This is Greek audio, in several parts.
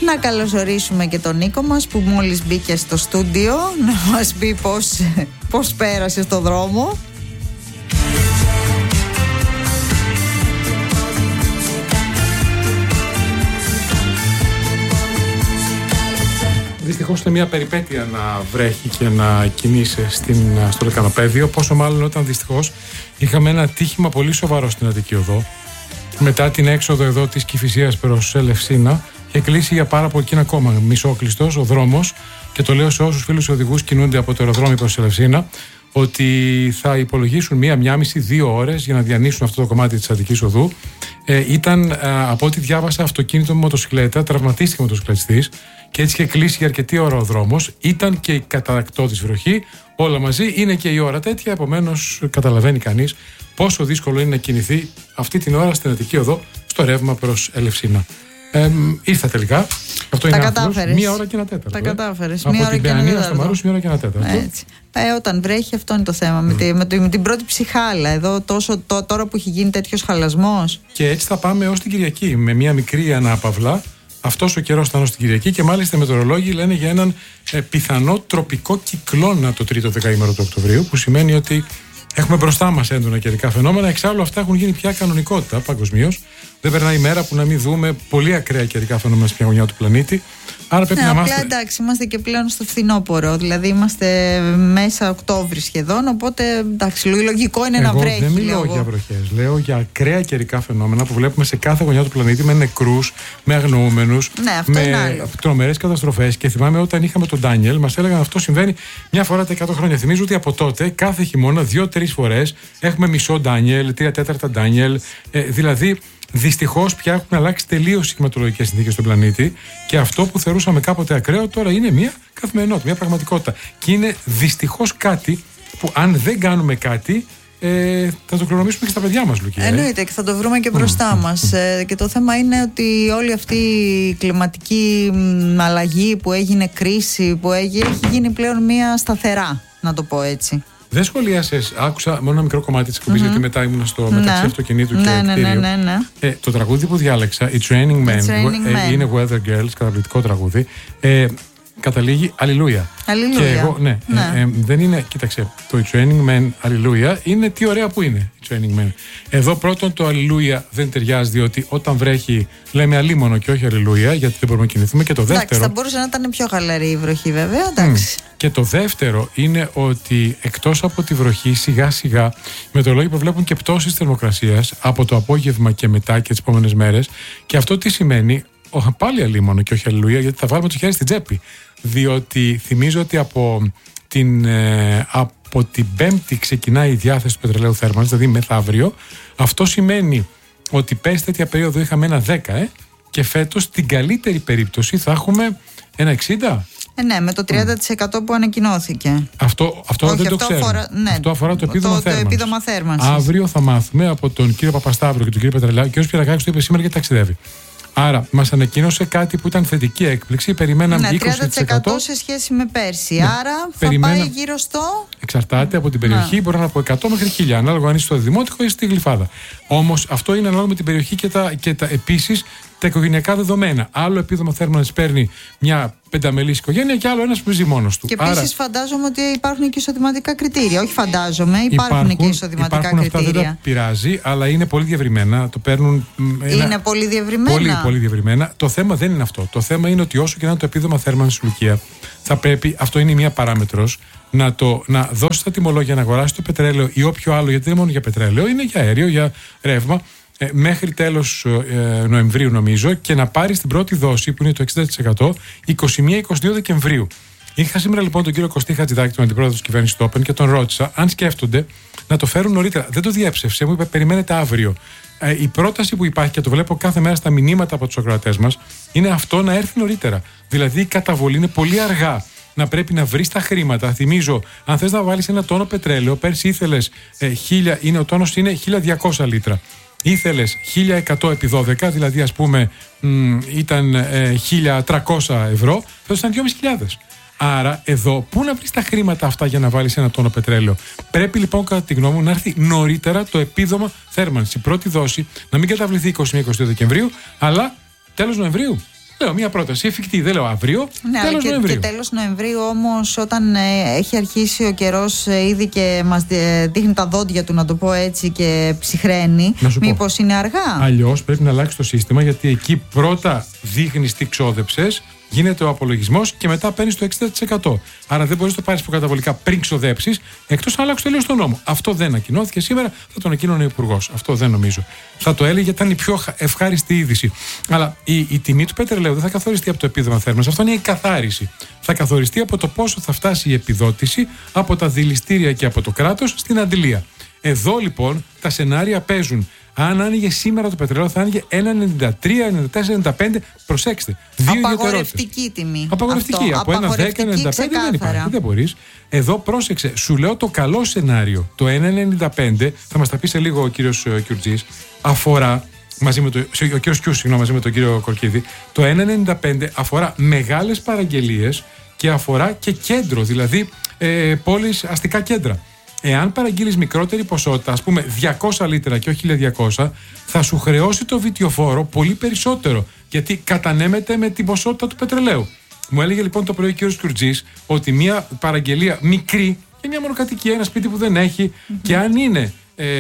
Να καλωσορίσουμε και τον Νίκο μας που μόλις μπήκε στο στούντιο να μας πει πώς πέρασε στο δρόμο. Δυστυχώς είναι μια περιπέτεια να βρέχει και να κινείσαι στο λεκανοπέδιο. Πόσο μάλλον όταν δυστυχώς είχαμε ένα ατύχημα πολύ σοβαρό στην Αττική Οδό. Μετά την έξοδο εδώ της Κηφισίας προς Ελευσίνα, είχε κλείσει για πάρα πολύ ακόμα μισόκλειστος ο δρόμος. Και το λέω σε όσους φίλους οδηγούς κινούνται από το αεροδρόμιο προς Ελευσίνα, ότι θα υπολογίσουν 1,5-2 ώρες για να διανύσουν αυτό το κομμάτι της Αττικής Οδού. Ήταν, από ό,τι διάβασα, αυτοκίνητο με μοτοσυκλέτα, τραυματίστηκε ο μοτοσυκλετιστής και έτσι είχε κλείσει για αρκετή ώρα ο δρόμος. Ήταν και η καταρακτώδης βροχή, όλα μαζί. Είναι και η ώρα τέτοια, επομένως καταλαβαίνει κανείς πόσο δύσκολο είναι να κινηθεί αυτή την ώρα στην Αττική Οδό στο ρεύμα προς Ελευσίνα. Ήρθα τελικά. Αυτό είναι κατάφερες. 1 ώρα και 1 τέταρτο. Τα κατάφερες. Από την Παιανία στο Μαρούσι 1 ώρα και 1 τέταρτο. Έτσι. Όταν βρέχει, αυτό είναι το θέμα. Με την πρώτη ψυχάλα. Εδώ τώρα που έχει γίνει τέτοιος χαλασμός. Και έτσι θα πάμε ως την Κυριακή. Με μια μικρή ανάπαυλα. Αυτός ο καιρός θα είναι στην Κυριακή και μάλιστα οι μετεωρολόγοι λένε για έναν πιθανό τροπικό κυκλώνα το τρίτο δεκαήμερο του Οκτωβρίου, που σημαίνει ότι έχουμε μπροστά μας έντονα καιρικά φαινόμενα. Εξάλλου αυτά έχουν γίνει πια κανονικότητα παγκοσμίως. Δεν περνάει ημέρα που να μην δούμε πολύ ακραία καιρικά φαινόμενα στην γωνιά του πλανήτη. Άρα πρέπει να είμαστε. Απλά εντάξει, είμαστε και πλέον στο φθινόπωρο. Δηλαδή είμαστε μέσα Οκτώβρη σχεδόν. Οπότε εντάξει, λογικό είναι να βρέχει. Δεν μιλάω για βροχές. Λέω για ακραία καιρικά φαινόμενα που βλέπουμε σε κάθε γωνιά του πλανήτη, με νεκρούς, με αγνοούμενους, με τρομερές καταστροφές. Και θυμάμαι όταν είχαμε τον Ντάνιελ, μας έλεγαν αυτό συμβαίνει μια φορά τα 100 χρόνια. Θυμίζω ότι από τότε κάθε χειμώνα 2-3 φορές έχουμε μισό Ντάνιελ, 3/4 Ντάνιελ. Δηλαδή. Δυστυχώς πια έχουν αλλάξει τελείως οι κλιματολογικές συνθήκες στον πλανήτη και αυτό που θεωρούσαμε κάποτε ακραίο τώρα είναι μια καθημερινότητα, μια πραγματικότητα. Και είναι δυστυχώς κάτι που αν δεν κάνουμε κάτι θα το κληρονομήσουμε και στα παιδιά μας, Λουκία. Εννοείται και θα το βρούμε και μπροστά μας. Και το θέμα είναι ότι όλη αυτή η κλιματική αλλαγή που έγινε, κρίση που έχει γίνει πλέον μια σταθερά, να το πω έτσι. Δεν σχολίασες, άκουσα μόνο ένα μικρό κομμάτι της εκπομπής, γιατί μετά ήμουν στο μεταξύ αυτοκινήτου και κτίριου. Το τραγούδι που διάλεξα, η Training Men, είναι Weather Girls, καταπληκτικό τραγούδι. Καταλήγει Αλληλούια. Και εγώ, δεν είναι, κοίταξε, το Training Men Αλληλούια είναι τι ωραία που είναι η Training Men. Εδώ πρώτον το Αλληλούια δεν ταιριάζει, διότι όταν βρέχει λέμε αλίμονο και όχι Αλληλούια, γιατί δεν μπορούμε να κινηθούμε. Και το δεύτερο. Εντάξει, θα μπορούσε να ήταν πιο χαλαρή η βροχή, βέβαια. Εντάξει. Και το δεύτερο είναι ότι εκτός από τη βροχή, σιγά σιγά οι μετεωρολόγοι προβλέπουν και πτώσεις θερμοκρασίας από το απόγευμα και μετά και τις επόμενες μέρες. Και αυτό τι σημαίνει? Πάλι αλίμονο και όχι Αλληλούια, γιατί θα βάλουμε το χέρι στην τσέπη. Διότι θυμίζω ότι από την Πέμπτη ξεκινάει η διάθεση του πετρελαίου θέρμανσης, δηλαδή μεθαύριο. Αυτό σημαίνει ότι πες τέτοια περίοδο είχαμε ένα 10, και φέτος στην καλύτερη περίπτωση θα έχουμε ένα 60. Ναι, με το 30% που ανακοινώθηκε. Αυτό δεν το ξέρω. Αυτό αφορά το επίδομα θέρμανσης. Αύριο θα μάθουμε από τον κύριο Παπασταύρο και τον κύριο Πετρελάκη. Ο κ. Πυρακάκης το είπε σήμερα και ταξιδεύει. Άρα, μας ανακοίνωσε κάτι που ήταν θετική έκπληξη. Περιμέναμε 20% σε σχέση με πέρσι. Άρα θα πάει γύρω στο. Εξαρτάται από την περιοχή, μπορεί να είναι από 100 μέχρι 1000, ανάλογα αν είσαι στο Δημότικο ή στη Γλυφάδα. Όμως αυτό είναι ανάλογα με την περιοχή και επίσης τα οικογενειακά δεδομένα. Άλλο επίδομα θέρμανσης παίρνει μια πενταμελής οικογένεια και άλλο ένας που ζει μόνος του. Και επίσης φαντάζομαι ότι υπάρχουν και εισοδηματικά κριτήρια. Όχι φαντάζομαι, υπάρχουν και εισοδηματικά κριτήρια. Αυτά δεν τα πειράζει, αλλά είναι πολύ διευρυμένα. Το παίρνουν. Είναι πολύ διευρυμένα. Πολύ διευρυμένα. Το θέμα δεν είναι αυτό. Το θέμα είναι ότι όσο και να είναι το επίδομα θέρμανσης, Λουκία, θα πρέπει, αυτό είναι μια παράμετρος, να δώσει τα τιμολόγια, να αγοράσει το πετρέλαιο ή όποιο άλλο, γιατί δεν είναι μόνο για πετρέλαιο, είναι για αέριο, για ρεύμα, μέχρι τέλος Νοεμβρίου νομίζω, και να πάρει την πρώτη δόση που είναι το 60% 21-22 Δεκεμβρίου. Είχα σήμερα λοιπόν τον κύριο Κωστή Χατζηδάκη, τον αντιπρόεδρο της κυβέρνησης του Open, και τον ρώτησα αν σκέφτονται να το φέρουν νωρίτερα. Δεν το διέψευσε, μου είπε περιμένετε αύριο. Η πρόταση που υπάρχει, και το βλέπω κάθε μέρα στα μηνύματα από τους ακροατές μας, είναι αυτό να έρθει νωρίτερα. Δηλαδή η καταβολή είναι πολύ αργά. Να πρέπει να βρεις τα χρήματα. Θυμίζω, αν θες να βάλεις ένα τόνο πετρέλαιο, πέρσι ήθελες 1000, ο τόνος είναι 1200 λίτρα. Ήθελες 1100 επί 12, δηλαδή ας πούμε ήταν 1300 ευρώ, θα ήταν 2.500. Άρα εδώ πού να βρεις τα χρήματα αυτά για να βάλεις ένα τόνο πετρέλαιο? Πρέπει λοιπόν κατά τη γνώμη μου να έρθει νωρίτερα το επίδομα θέρμανσης. Η πρώτη δόση να μην καταβληθεί 21-22 Δεκεμβρίου, αλλά τέλος Νοεμβρίου. Λέω μια πρόταση εφικτή, δεν λέω αύριο. Ναι, τέλος Νοεμβρίου. Και τέλος Νοεμβρίου όμως, όταν έχει αρχίσει ο καιρός ήδη και μας δείχνει τα δόντια του, να το πω έτσι, και ψυχραίνει, μήπως είναι αργά? Αλλιώς πρέπει να αλλάξει το σύστημα, γιατί εκεί πρώτα δείχνεις τι ξόδεψες, γίνεται ο απολογισμός και μετά παίρνεις το 60%. Άρα δεν μπορείς να το πάρεις προκαταβολικά πριν ξοδέψεις, εκτός να αλλάξεις τελείως τον νόμο. Αυτό δεν ανακοινώθηκε σήμερα, θα τον ανακοίνωνε ο Υπουργός. Αυτό δεν νομίζω. Θα το έλεγε, ήταν η πιο ευχάριστη είδηση. Αλλά η τιμή του πετρελαίου δεν θα καθοριστεί από το επίδομα θέρμανσης. Αυτό είναι η καθάριση. Θα καθοριστεί από το πόσο θα φτάσει η επιδότηση από τα δηληστήρια και από το κράτος στην αντιλία. Εδώ λοιπόν τα σενάρια παίζουν. Αν άνοιγε σήμερα το πετρέλαιο, θα άνοιγε 1,93, 94, 95. Προσέξτε. Απαγορευτική τιμή. Απαγορευτική. Από 1,10, 95 δεν υπάρχει. Δεν μπορείς. Εδώ πρόσεξε. Σου λέω το καλό σενάριο. Το 1,95, θα μας τα πει σε λίγο ο κύριος Κιουρτζής, αφορά. Ο κύριος Κιούς, μαζί με τον κύριο Κορκίδη. Το 1,95 αφορά μεγάλες παραγγελίες και αφορά και κέντρο, δηλαδή πόλεις, αστικά κέντρα. Εάν παραγγείλεις μικρότερη ποσότητα, ας πούμε 200 λίτρα και όχι 1200, θα σου χρεώσει το βιτιοφόρο πολύ περισσότερο, γιατί κατανέμεται με την ποσότητα του πετρελαίου. Μου έλεγε λοιπόν το πρωί ο κ. Κουρτζής ότι μια παραγγελία μικρή και μια μονοκατοικία, ένα σπίτι που δεν έχει, και αν είναι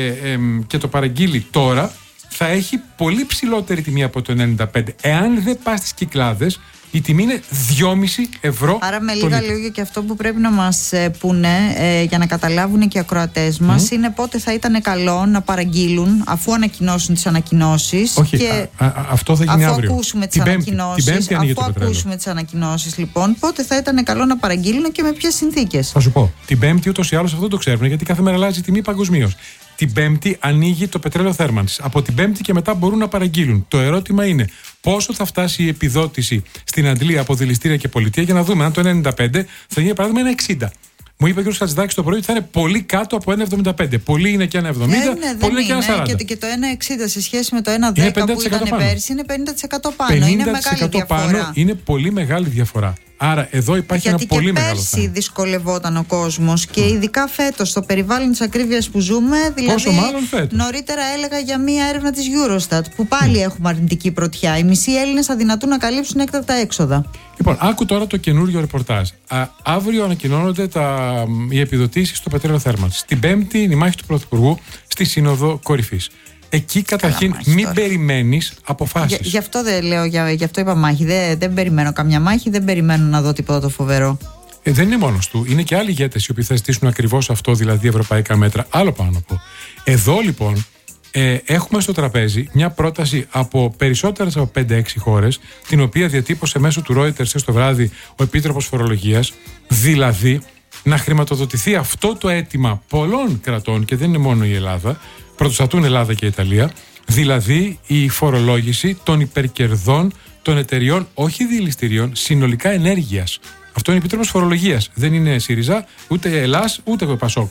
και το παραγγείλει τώρα, θα έχει πολύ ψηλότερη τιμή από το 95. Εάν δεν πας στις Κυκλάδες, η τιμή είναι 2,5 ευρώ. Άρα με λίγα λόγια, και αυτό που πρέπει να μας πούνε για να καταλάβουν και οι ακροατές μας είναι πότε θα ήταν καλό να παραγγείλουν, αφού ανακοινώσουν τις ανακοινώσεις. Όχι, και αυτό θα γίνει αφού αύριο. Ακούσουμε τις ανακοινώσεις, αφού ακούσουμε τις ανακοινώσεις, λοιπόν, πότε θα ήταν καλό να παραγγείλουν και με ποιες συνθήκες. Θα σου πω. Την Πέμπτη ούτως ή άλλως αυτό το ξέρουν, γιατί κάθε μέρα αλλάζει η τιμή παγκοσμίως. Την Πέμπτη ανοίγει το πετρέλαιο θέρμανσης. Από την Πέμπτη και μετά μπορούν να παραγγείλουν. Το ερώτημα είναι πόσο θα φτάσει η επιδότηση στην αντλία από δηληστήρια και πολιτεία, για να δούμε αν το 1,95 θα γίνει παράδειγμα 1,60. Μου είπε ο κ. Χατζηδάκης το πρωί ότι θα είναι πολύ κάτω από 1,75. Πολύ είναι και 1,70, πολύ είναι και 1,40. Και το 1,60 σε σχέση με το 1,10 που ήταν πέρσι είναι 50% πάνω. 50% είναι μεγάλη διαφορά. Πάνω είναι πολύ μεγάλη διαφορά. Άρα εδώ υπάρχει ένα πολύ μεγάλο θέμα. Πέρσι δυσκολευόταν ο κόσμος και ειδικά φέτος, στο περιβάλλον της ακρίβειας που ζούμε. Δηλαδή, πόσο μάλλον φέτος. Νωρίτερα έλεγα για μία έρευνα της Eurostat που πάλι έχουμε αρνητική πρωτιά. Οι μισοί Έλληνες αδυνατούν να καλύψουν έκτακτα έξοδα. Λοιπόν, άκου τώρα το καινούριο ρεπορτάζ. Αύριο ανακοινώνονται οι επιδοτήσεις στο πετρέλαιο θέρμανσης. Την Πέμπτη είναι η μάχη του Πρωθυπουργού στη Σύνοδο Κορυφής. Εκεί καταρχήν μην περιμένεις αποφάσεις. Γι' αυτό δεν λέω, γι' αυτό είπα μάχη. Δεν περιμένω καμιά μάχη, δεν περιμένω να δω τίποτα το φοβερό. Δεν είναι μόνος του. Είναι και άλλοι ηγέτες οι οποίοι θα ζητήσουν ακριβώς αυτό, δηλαδή ευρωπαϊκά μέτρα. Άλλο πάνω να πω. Εδώ λοιπόν έχουμε στο τραπέζι μια πρόταση από περισσότερες από 5-6 χώρες, την οποία διατύπωσε μέσω του Reuters το βράδυ ο Επίτροπος Φορολογίας, δηλαδή να χρηματοδοτηθεί αυτό το αίτημα πολλών κρατών, και δεν είναι μόνο η Ελλάδα, πρωτοστατούν Ελλάδα και Ιταλία, δηλαδή η φορολόγηση των υπερκερδών των εταιριών, όχι δηληστηρίων, συνολικά ενέργειας. Αυτό είναι Επίτροπος Φορολογίας. Δεν είναι ΣΥΡΙΖΑ, ούτε Ελλάς, ούτε ΠΑΣΟΚ.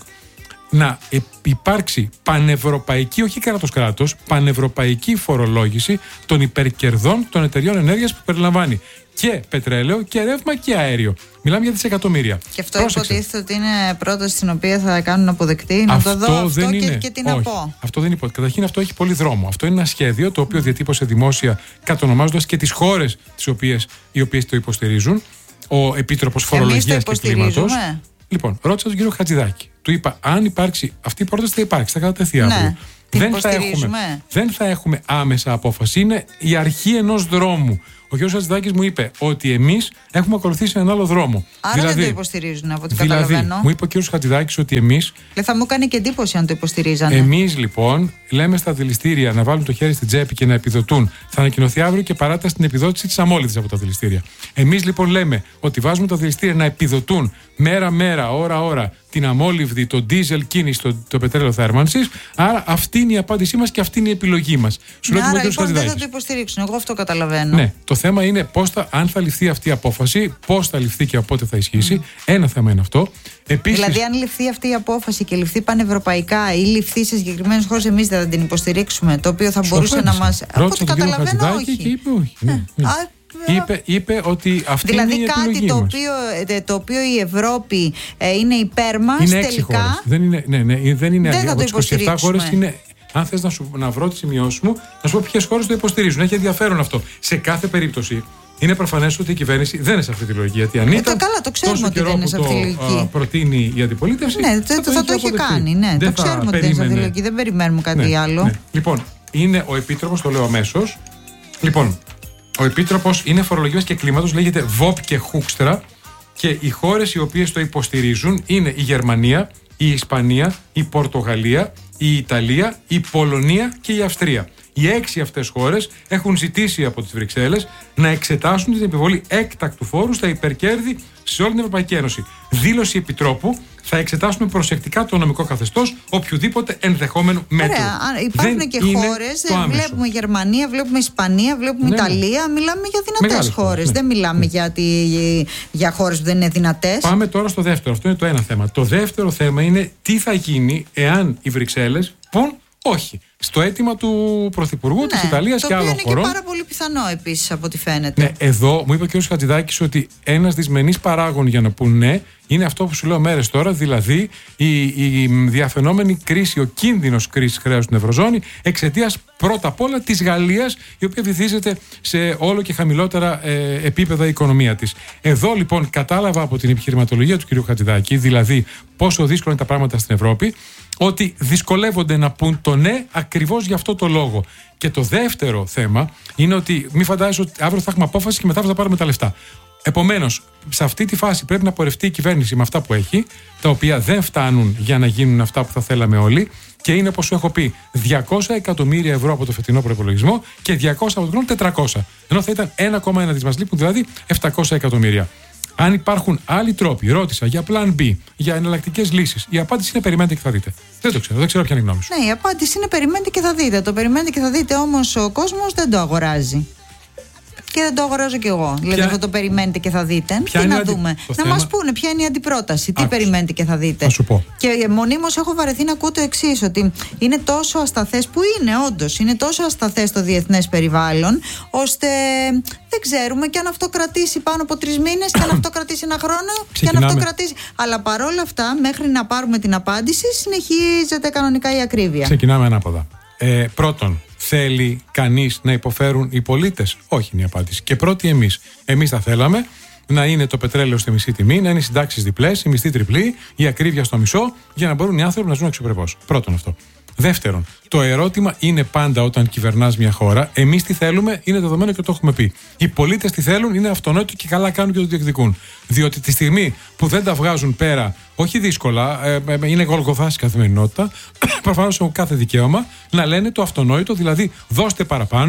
Να υπάρξει πανευρωπαϊκή, όχι κράτος-κράτος, πανευρωπαϊκή φορολόγηση των υπερκερδών των εταιριών ενέργειας, που περιλαμβάνει και πετρέλαιο και ρεύμα και αέριο. Μιλάμε για δισεκατομμύρια. Και αυτό υποτίθεται ότι είναι πρόταση την οποία θα κάνουν αποδεκτή. Να το δω αυτό και τι να πω. Αυτό δεν είναι. Καταρχήν αυτό έχει πολύ δρόμο. Αυτό είναι ένα σχέδιο το οποίο διατύπωσε δημόσια, κατονομάζοντας και τις χώρες οι οποίες το υποστηρίζουν. Ο Επίτροπος Φορολογίας και Κλίματος. Λοιπόν, ρώτησα τον κύριο Χατζηδάκη. Του είπα, αν υπάρξει αυτή η πρόταση, θα υπάρξει, θα κατατεθεί αύριο. Δεν θα έχουμε άμεσα απόφαση. Είναι η αρχή ενός δρόμου. Ο κ. Χατζηδάκης μου είπε ότι εμείς έχουμε ακολουθήσει έναν άλλο δρόμο. Άρα δηλαδή, δεν το υποστηρίζουν, από ό,τι καταλαβαίνω. Μου είπε ο κ. Χατζηδάκης ότι εμείς. Θα μου κάνει και εντύπωση αν το υποστηρίζανε. Εμείς λοιπόν λέμε στα δηληστήρια να βάλουν το χέρι στην τσέπη και να επιδοτούν. Θα ανακοινωθεί αύριο και παράταση στην επιδότηση της αμόλυδης από τα δηληστήρια. Εμείς λοιπόν λέμε ότι βάζουμε τα δηληστήρια να επιδοτούν μέρα-μέρα, ώρα-ώρα την αμόλυβδη, το ντίζελ κίνηση, το πετρέλαιο θέρμανσης. Άρα αυτή είναι η απάντησή μας και αυτή είναι η επιλογή μας. Άρα λοιπόν δεν θα το υποστηρίξουν. Εγώ αυτό καταλαβαίνω. Ναι, το θέμα είναι αν θα ληφθεί αυτή η απόφαση, πώς θα ληφθεί και πότε θα ισχύσει. Ένα θέμα είναι αυτό. Επίσης, δηλαδή, αν ληφθεί αυτή η απόφαση και ληφθεί πανευρωπαϊκά ή ληφθεί σε συγκεκριμένες χώρες, εμείς δεν θα την υποστηρίξω. Το οποίο θα μπορούσε να μας. Από ό,τι καταλαβαίνω, όχι. Και είπε όχι. Είπε ότι αυτή δηλαδή είναι η επιλογή κάτι το οποίο η Ευρώπη είναι υπέρ μας. Είναι 6 τελικά. χώρες. Δεν είναι δεν από τις 27 χώρες είναι. Αν θες να βρω τις σημειώσεις μου, να σου πω ποιες χώρες το υποστηρίζουν. Έχει ενδιαφέρον αυτό. Σε κάθε περίπτωση, είναι προφανές ότι η κυβέρνηση δεν είναι σε αυτή τη λογική. Γιατί αν ήταν. Καλά, το ξέρουμε ότι δεν είναι σε αυτή τη λογική. Προτείνει η αντιπολίτευση. Ναι, θα το έχει κάνει. Ναι, το ξέρουμε ότι δεν είναι σε αυτή τη λογική. Δεν περιμένουμε κάτι άλλο. Ναι. Λοιπόν, είναι ο Επίτροπος, το λέω αμέσως. Λοιπόν, ο Επίτροπος είναι φορολογίας και κλίματος, λέγεται ΒΟΠ και Χούκστρα. Και οι χώρες οι οποίες το υποστηρίζουν είναι η Γερμανία, η Ισπανία, η Πορτογαλία, η Ιταλία, η Πολωνία και η Αυστρία. Οι 6 αυτές χώρες έχουν ζητήσει από τις Βρυξέλλες να εξετάσουν την επιβολή έκτακτου φόρου στα υπερκέρδη σε όλη την Ευρωπαϊκή Ένωση. Δήλωση Επιτρόπου: θα εξετάσουμε προσεκτικά το νομικό καθεστώς οποιοδήποτε ενδεχόμενο μέτρο. Ωραία, υπάρχουν και χώρες, βλέπουμε Γερμανία, βλέπουμε Ισπανία, βλέπουμε Ιταλία, μιλάμε για δυνατές χώρες. Δεν μιλάμε για χώρες που δεν είναι δυνατές. Πάμε τώρα στο δεύτερο. Αυτό είναι το ένα θέμα. Το δεύτερο θέμα είναι τι θα γίνει εάν οι Βρυξέλλες πουν όχι στο αίτημα του Πρωθυπουργού της Ιταλίας και άλλων χωρών. Το οποίο είναι και πάρα πολύ πιθανό επίσης από ό,τι φαίνεται. Ναι, εδώ μου είπε ο κ. Χατζηδάκης ότι ένας δυσμενής παράγων για να πούν ναι είναι αυτό που σου λέω μέρες τώρα, δηλαδή η διαφαινόμενη κρίση, ο κίνδυνος κρίσης χρέους στην Ευρωζώνη εξαιτίας πρώτα απ' όλα της Γαλλίας, η οποία βυθίζεται σε όλο και χαμηλότερα επίπεδα η οικονομία της. Εδώ λοιπόν κατάλαβα από την επιχειρηματολογία του κ. Χατζηδάκη, δηλαδή πόσο δύσκολα είναι τα πράγματα στην Ευρώπη, ότι δυσκολεύονται να πούν το ναι ακριβώς για αυτό το λόγο. Και το δεύτερο θέμα είναι ότι μην φαντάζεσαι ότι αύριο θα έχουμε απόφαση και μετά θα πάρουμε τα λεφτά. Επομένως, σε αυτή τη φάση πρέπει να πορευτεί η κυβέρνηση με αυτά που έχει, τα οποία δεν φτάνουν για να γίνουν αυτά που θα θέλαμε όλοι, και είναι, όπως σου έχω πει, 200 εκατομμύρια ευρώ από το φετινό προϋπολογισμό και 200 από τον χρόνο 400. Ενώ θα ήταν 1,1 δις, μας λείπουν δηλαδή 700 εκατομμύρια. Αν υπάρχουν άλλοι τρόποι, ρώτησα για plan B, για εναλλακτικές λύσεις. Η απάντηση είναι περιμένετε και θα δείτε. Δεν το ξέρω, δεν ξέρω ποια είναι η γνώμη σου. Ναι, η απάντηση είναι περιμένετε και θα δείτε. Το περιμένετε και θα δείτε όμως ο κόσμος δεν το αγοράζει. Και δεν το αγοράζω κι εγώ. Δηλαδή αυτό το περιμένετε και θα δείτε. Τι να δούμε. Να μας πούνε ποια είναι η αντιπρόταση. Τι περιμένετε και θα δείτε. Θα σου πω. Και μονίμως έχω βαρεθεί να ακούω το εξής, ότι είναι τόσο ασταθές, που είναι όντως, είναι τόσο ασταθές το διεθνές περιβάλλον, ώστε δεν ξέρουμε και αν αυτό κρατήσει πάνω από 3 μήνες, και αν αυτό κρατήσει ένα χρόνο, και αν αυτό κρατήσει. Αλλά παρόλα αυτά, μέχρι να πάρουμε την απάντηση, συνεχίζεται κανονικά η ακρίβεια. Ξεκινάμε ανάποδα. Πρώτον, θέλει κανείς να υποφέρουν οι πολίτες? Όχι, είναι η απάντηση. Και πρώτοι εμείς. Εμείς θα θέλαμε να είναι το πετρέλαιο στη μισή τιμή, να είναι οι συντάξεις διπλές, η μισθή τριπλή, η ακρίβεια στο μισό, για να μπορούν οι άνθρωποι να ζουν αξιοπρεπώς. Πρώτον αυτό. Δεύτερον, το ερώτημα είναι πάντα όταν κυβερνάς μια χώρα, εμείς τι θέλουμε, είναι δεδομένο και το έχουμε πει. Οι πολίτες τι θέλουν, είναι αυτονόητο και καλά κάνουν και το διεκδικούν. Διότι τη στιγμή που δεν τα βγάζουν πέρα, όχι δύσκολα, είναι γολγοθά στην καθημερινότητα, προφανώς έχουν κάθε δικαίωμα να λένε το αυτονόητο, δηλαδή δώστε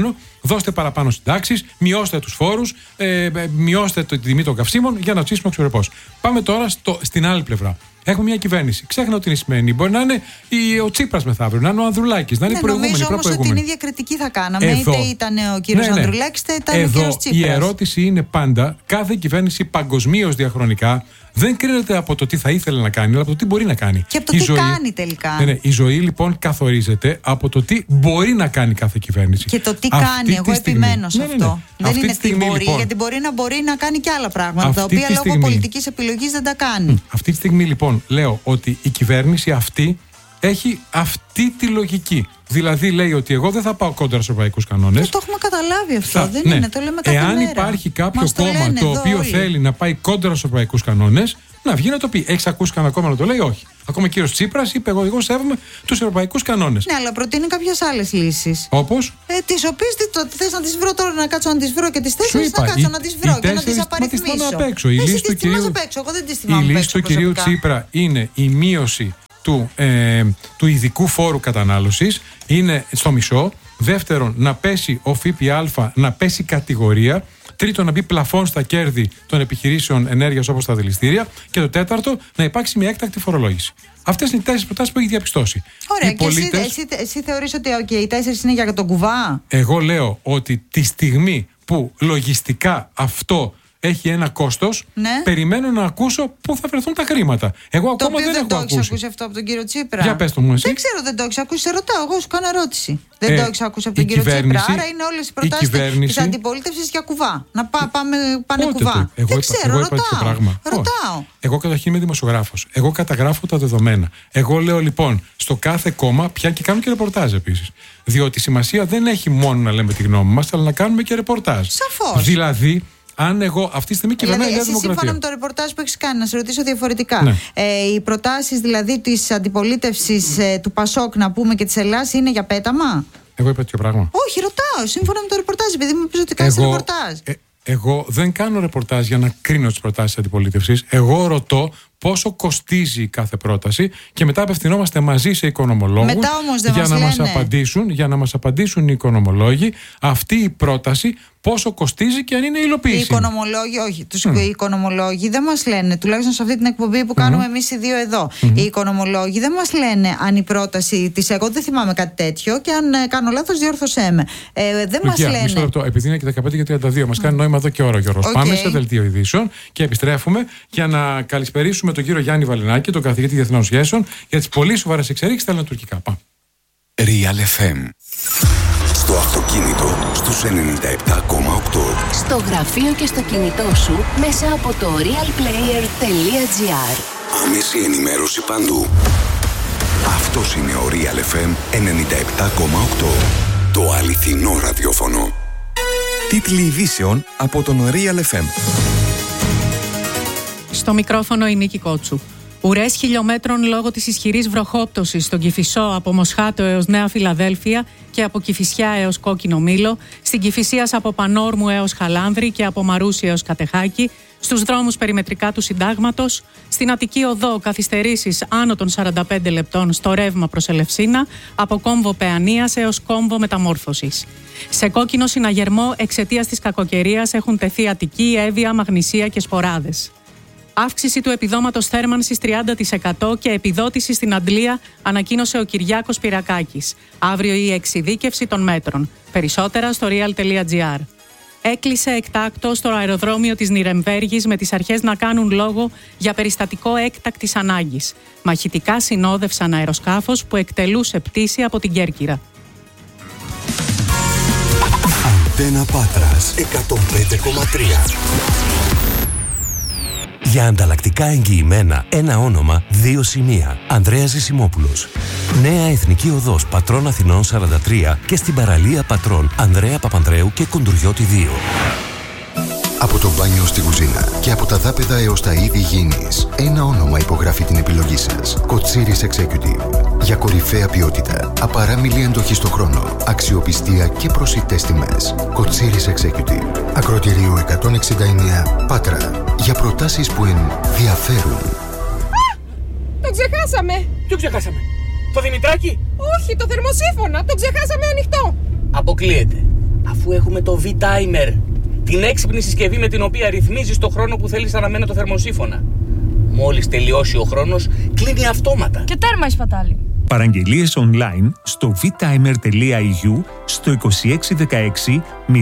παραπάνω συντάξεις, μειώστε τους φόρους, μειώστε τη τιμή των καυσίμων για να ζήσουμε αξιοπρεπώς. Πάμε τώρα στην άλλη πλευρά. Έχουμε μια κυβέρνηση. Ξέχνα ότι είναι σημαίνει. Μπορεί να είναι ο Τσίπρας μεθαύριο, να είναι ο Ανδρουλάκης, να είναι προηγούμενη. Νομίζω όμως ότι την ίδια κριτική θα κάναμε. Είτε ήταν ο κύριος Ανδρουλάκης, είτε ήταν ο κύριος Τσίπρας. Η ερώτηση είναι πάντα, κάθε κυβέρνηση παγκοσμίως διαχρονικά δεν κρίνεται από το τι θα ήθελε να κάνει, αλλά από το τι μπορεί να κάνει. Και από το τι κάνει τελικά. Ναι, η ζωή λοιπόν καθορίζεται από το τι μπορεί να κάνει κάθε κυβέρνηση. Και το τι κάνει, εγώ επιμένω σε αυτό. Δεν είναι τι μπορεί, λοιπόν, γιατί μπορεί να κάνει και άλλα πράγματα, τα οποία λόγω πολιτικής επιλογής δεν τα κάνει. Αυτή τη στιγμή λοιπόν λέω ότι η κυβέρνηση αυτή έχει αυτή τη λογική. Δηλαδή λέει ότι εγώ δεν θα πάω κόντρα στους ευρωπαϊκούς κανόνες. Το έχουμε καταλάβει αυτό. Δεν είναι, το λέμε κάθε Εάν μέρα. Υπάρχει κάποιο κόμμα το οποίο θέλει να πάει κόντρα στους ευρωπαϊκούς κανόνες, να βγει να το πει. Έχεις ακούσει κανένα κόμμα να το λέει? Όχι. Ακόμα ο κύριος Τσίπρας είπε: εγώ σέβομαι τους ευρωπαϊκούς κανόνες. Ναι, αλλά προτείνει κάποιες άλλες λύσεις. Όπως? Τις οποίες θες να τις βρω τώρα, να κάτσω να τις βρω, και τις 4 να κάτσω να τις βρω και να τις απαριθμίσω. Η λύση του κυρίου Τσίπρα είναι η μείωση του ειδικού φόρου κατανάλωσης, είναι στο μισό. Δεύτερον, να πέσει ο ΦΠΑ, να πέσει κατηγορία. Τρίτον, να μπει πλαφόν στα κέρδη των επιχειρήσεων ενέργειας όπως τα δηληστήρια. Και το τέταρτο, να υπάρξει μια έκτακτη φορολόγηση. Αυτές είναι οι 4 προτάσεις που έχει διαπιστώσει. Ωραία, και εσύ θεωρείς ότι οι 4 είναι για τον κουβά? Εγώ λέω ότι τη στιγμή που λογιστικά αυτό έχει ένα κόστος, περιμένω να ακούσω πού θα βρεθούν τα χρήματα. Εγώ ακόμα δεν έχω ακούσει. Δεν το έχεις ακούσει αυτό από τον κύριο Τσίπρα? Για πες το μου εσύ. Δεν ξέρω, δεν το έχεις ακούσει. Σε ρωτάω, εγώ σου κάνω ερώτηση. Δεν το έχεις ακούσει από τον κύριο Τσίπρα? Άρα είναι όλες οι προτάσεις της αντιπολίτευσης για κουβά. Να πάνε κουβά. Δεν ξέρω, ρωτάω. Εγώ καταρχήν είμαι δημοσιογράφος. Εγώ καταγράφω τα δεδομένα. Εγώ λέω λοιπόν στο κάθε κόμμα, πια και κάνω και ρεπορτάζ επίσης. Διότι σημασία δεν έχει μόνο να λέμε τη γνώμη μας, αλλά να κάνουμε και ρεπορτάζ. Σαφώς. Δηλαδή, αν εγώ αυτή τη στιγμή κυβερνάει η Νέα Δημοκρατία. Σύμφωνα με το ρεπορτάζ που έχεις κάνει, να σε ρωτήσω διαφορετικά. Ναι. Οι προτάσεις δηλαδή της αντιπολίτευσης του Πασόκ, να πούμε, και της Ελλάδας είναι για πέταμα? Εγώ είπα τέτοιο πράγμα. Όχι, ρωτάω. Σύμφωνα με το ρεπορτάζ, επειδή μου είπες ότι κάνεις ρεπορτάζ. Εγώ δεν κάνω ρεπορτάζ για να κρίνω τις προτάσεις της αντιπολίτευσης. Εγώ ρωτώ πόσο κοστίζει κάθε πρόταση και μετά απευθυνόμαστε μαζί σε οικονομολόγους για να μας απαντήσουν οι οικονομολόγοι αυτή η πρόταση πόσο κοστίζει και αν είναι υλοποίηση. Οι οικονομολόγοι, όχι. Οι οικονομολόγοι δεν μας λένε, τουλάχιστον σε αυτή την εκπομπή που κάνουμε εμείς οι δύο εδώ. Οι οικονομολόγοι δεν μας λένε αν η πρόταση της ΕΚΟ, δεν θυμάμαι κάτι τέτοιο, και αν κάνω λάθος, διόρθωσέ με. Δεν μας λένε. Μισό λεπτό, επειδή είναι και 15 και 32, μας κάνει νόημα εδώ και ώρα, Γιώργος. Πάμε σε δελτίο ειδήσεων και επιστρέφουμε για να καλησπερίσουμε τον κύριο Γιάννη Βαλινάκη, τον καθηγητή Διεθνών Σχέσεων, για τις πολύ σοβαρές εξελίξεις στα ελληνοτουρκικά. Πάμε. Real FM. Στο αυτοκίνητο στους 97,8. Στο γραφείο και στο κινητό σου μέσα από το realplayer.gr. Άμεση ενημέρωση παντού. Αυτός είναι ο Real FM 97,8. Το αληθινό ραδιόφωνο. Τίτλοι ειδήσεων από τον Real FM. Στο μικρόφωνο η Νίκη Κότσου. Ουρές χιλιόμετρων λόγω της ισχυρής βροχόπτωσης στον Κηφισό από Μοσχάτο έως Νέα Φιλαδέλφια και από Κηφισιά έως Κόκκινο Μήλο, στην Κηφισίας από Πανόρμου έως Χαλάνδρη και από Μαρούσι έως Κατεχάκη, στους δρόμους περιμετρικά του Συντάγματος, στην Αττική Οδό καθυστερήσεις άνω των 45 λεπτών στο ρεύμα προς Ελευσίνα, από Κόμβο Παιανίας έως Κόμβο Μεταμόρφωσης. Σε κόκκινο συναγερμό εξαιτίας της κακοκαιρίας έχουν τεθεί Αττική, Εύβοια, Μαγνησία και Σποράδες. Αύξηση του επιδόματος θέρμανσης 30% και επιδότηση στην Αντλία, ανακοίνωσε ο Κυριάκος Πυρακάκης. Αύριο η εξειδίκευση των μέτρων. Περισσότερα στο real.gr. Έκλεισε εκτάκτο στο αεροδρόμιο της Νιρεμβέργης με τις αρχές να κάνουν λόγο για περιστατικό έκτακτης ανάγκης. Μαχητικά συνόδευσαν αεροσκάφος που εκτελούσε πτήση από την Κέρκυρα. Αντένα Πάτρας 105,3. Για ανταλλακτικά εγγυημένα, ένα όνομα, δύο σημεία. Ανδρέας Ζησιμόπουλος. Νέα Εθνική Οδός Πατρών Αθηνών 43 και στην παραλία Πατρών Ανδρέα Παπανδρέου και Κοντουριώτη 2. Από το μπάνιο στη κουζίνα και από τα δάπεδα έως τα είδη γήινης, ένα όνομα υπογράφει την επιλογή σας. Κοτσίρις Executive. Για κορυφαία ποιότητα, απαράμιλη εντοχή στο χρόνο, αξιοπιστία και προσιτές τιμές. Κοτσίρις Executive. Ακροτηρίου 169 Πάτρα. Για προτάσεις που ενδιαφέρουν. Το ξεχάσαμε! Ποιο ξεχάσαμε? Το Δημητράκη? Όχι, το θερμοσύφωνα! Το ξεχάσαμε ανοιχτό! Αποκλείεται. Αφού έχουμε το V-Timer, την έξυπνη συσκευή με την οποία ρυθμίζεις το χρόνο που θέλεις να αναμένει το θερμοσύφωνα. Μόλις τελειώσει ο χρόνος, κλείνει αυτόματα. Και τέρμα η σπατάλη. Παραγγελίες online στο vtimer.eu, στο 2616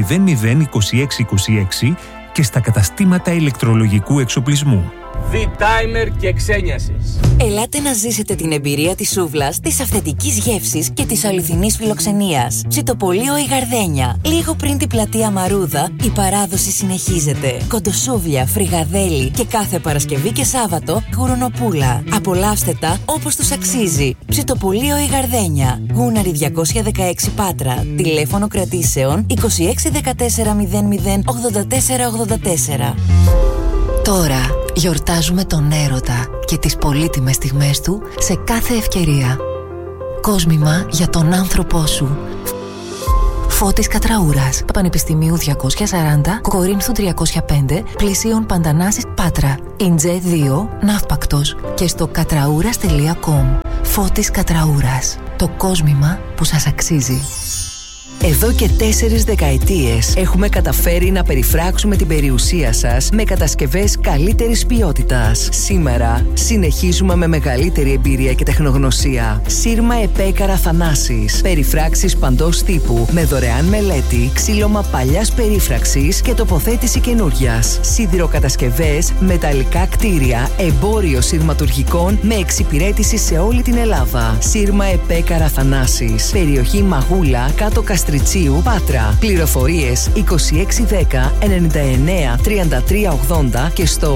002626 και στα καταστήματα ηλεκτρολογικού εξοπλισμού. V-Timer και ξένιασης. Ελάτε να ζήσετε την εμπειρία της σούβλας, της αυθεντικής γεύσης και της αληθινής φιλοξενίας. Ψητοπολείο η Γαρδένια. Λίγο πριν την πλατεία Μαρούδα, η παράδοση συνεχίζεται. Κοντοσούβλια, φρυγαδέλι και κάθε Παρασκευή και Σάββατο γουρονοπούλα. Απολαύστε τα όπως τους αξίζει. Ψητοπολείο η Γαρδένια. Γούναρη 216 Πάτρα. Τηλέφωνο κρατήσεων 2614 00 84 84. Τώρα γιορτάζουμε τον έρωτα και τις πολύτιμες στιγμές του σε κάθε ευκαιρία. Κόσμημα για τον άνθρωπό σου. Φώτης Κατραούρας, Πανεπιστημίου 240, Κορίνθου 305, Πλησίων Παντανάσης Πάτρα, Ιντζέ 2, Ναύπακτος και στο κατραούρας.com. Φώτης Κατραούρας, το κόσμημα που σας αξίζει. Εδώ και 4 δεκαετίες έχουμε καταφέρει να περιφράξουμε την περιουσία σας με κατασκευές καλύτερης ποιότητας. Σήμερα συνεχίζουμε με μεγαλύτερη εμπειρία και τεχνογνωσία. Σύρμα Επέκαρα Θανάσης. Περιφράξεις παντός τύπου με δωρεάν μελέτη, ξύλωμα παλιάς περίφραξης και τοποθέτηση καινούριας. Σιδηροκατασκευές, μεταλλικά κτίρια, εμπόριο σειρματουργικών με εξυπηρέτηση σε όλη την Ελλάδα. Σύρμα Επέκαρα Θανάσης. Περιοχή Μαγούλα, κάτω Καστρί Μαστριτσίου, Πάτρα. Πληροφορίες 2610 99 33 80 και στο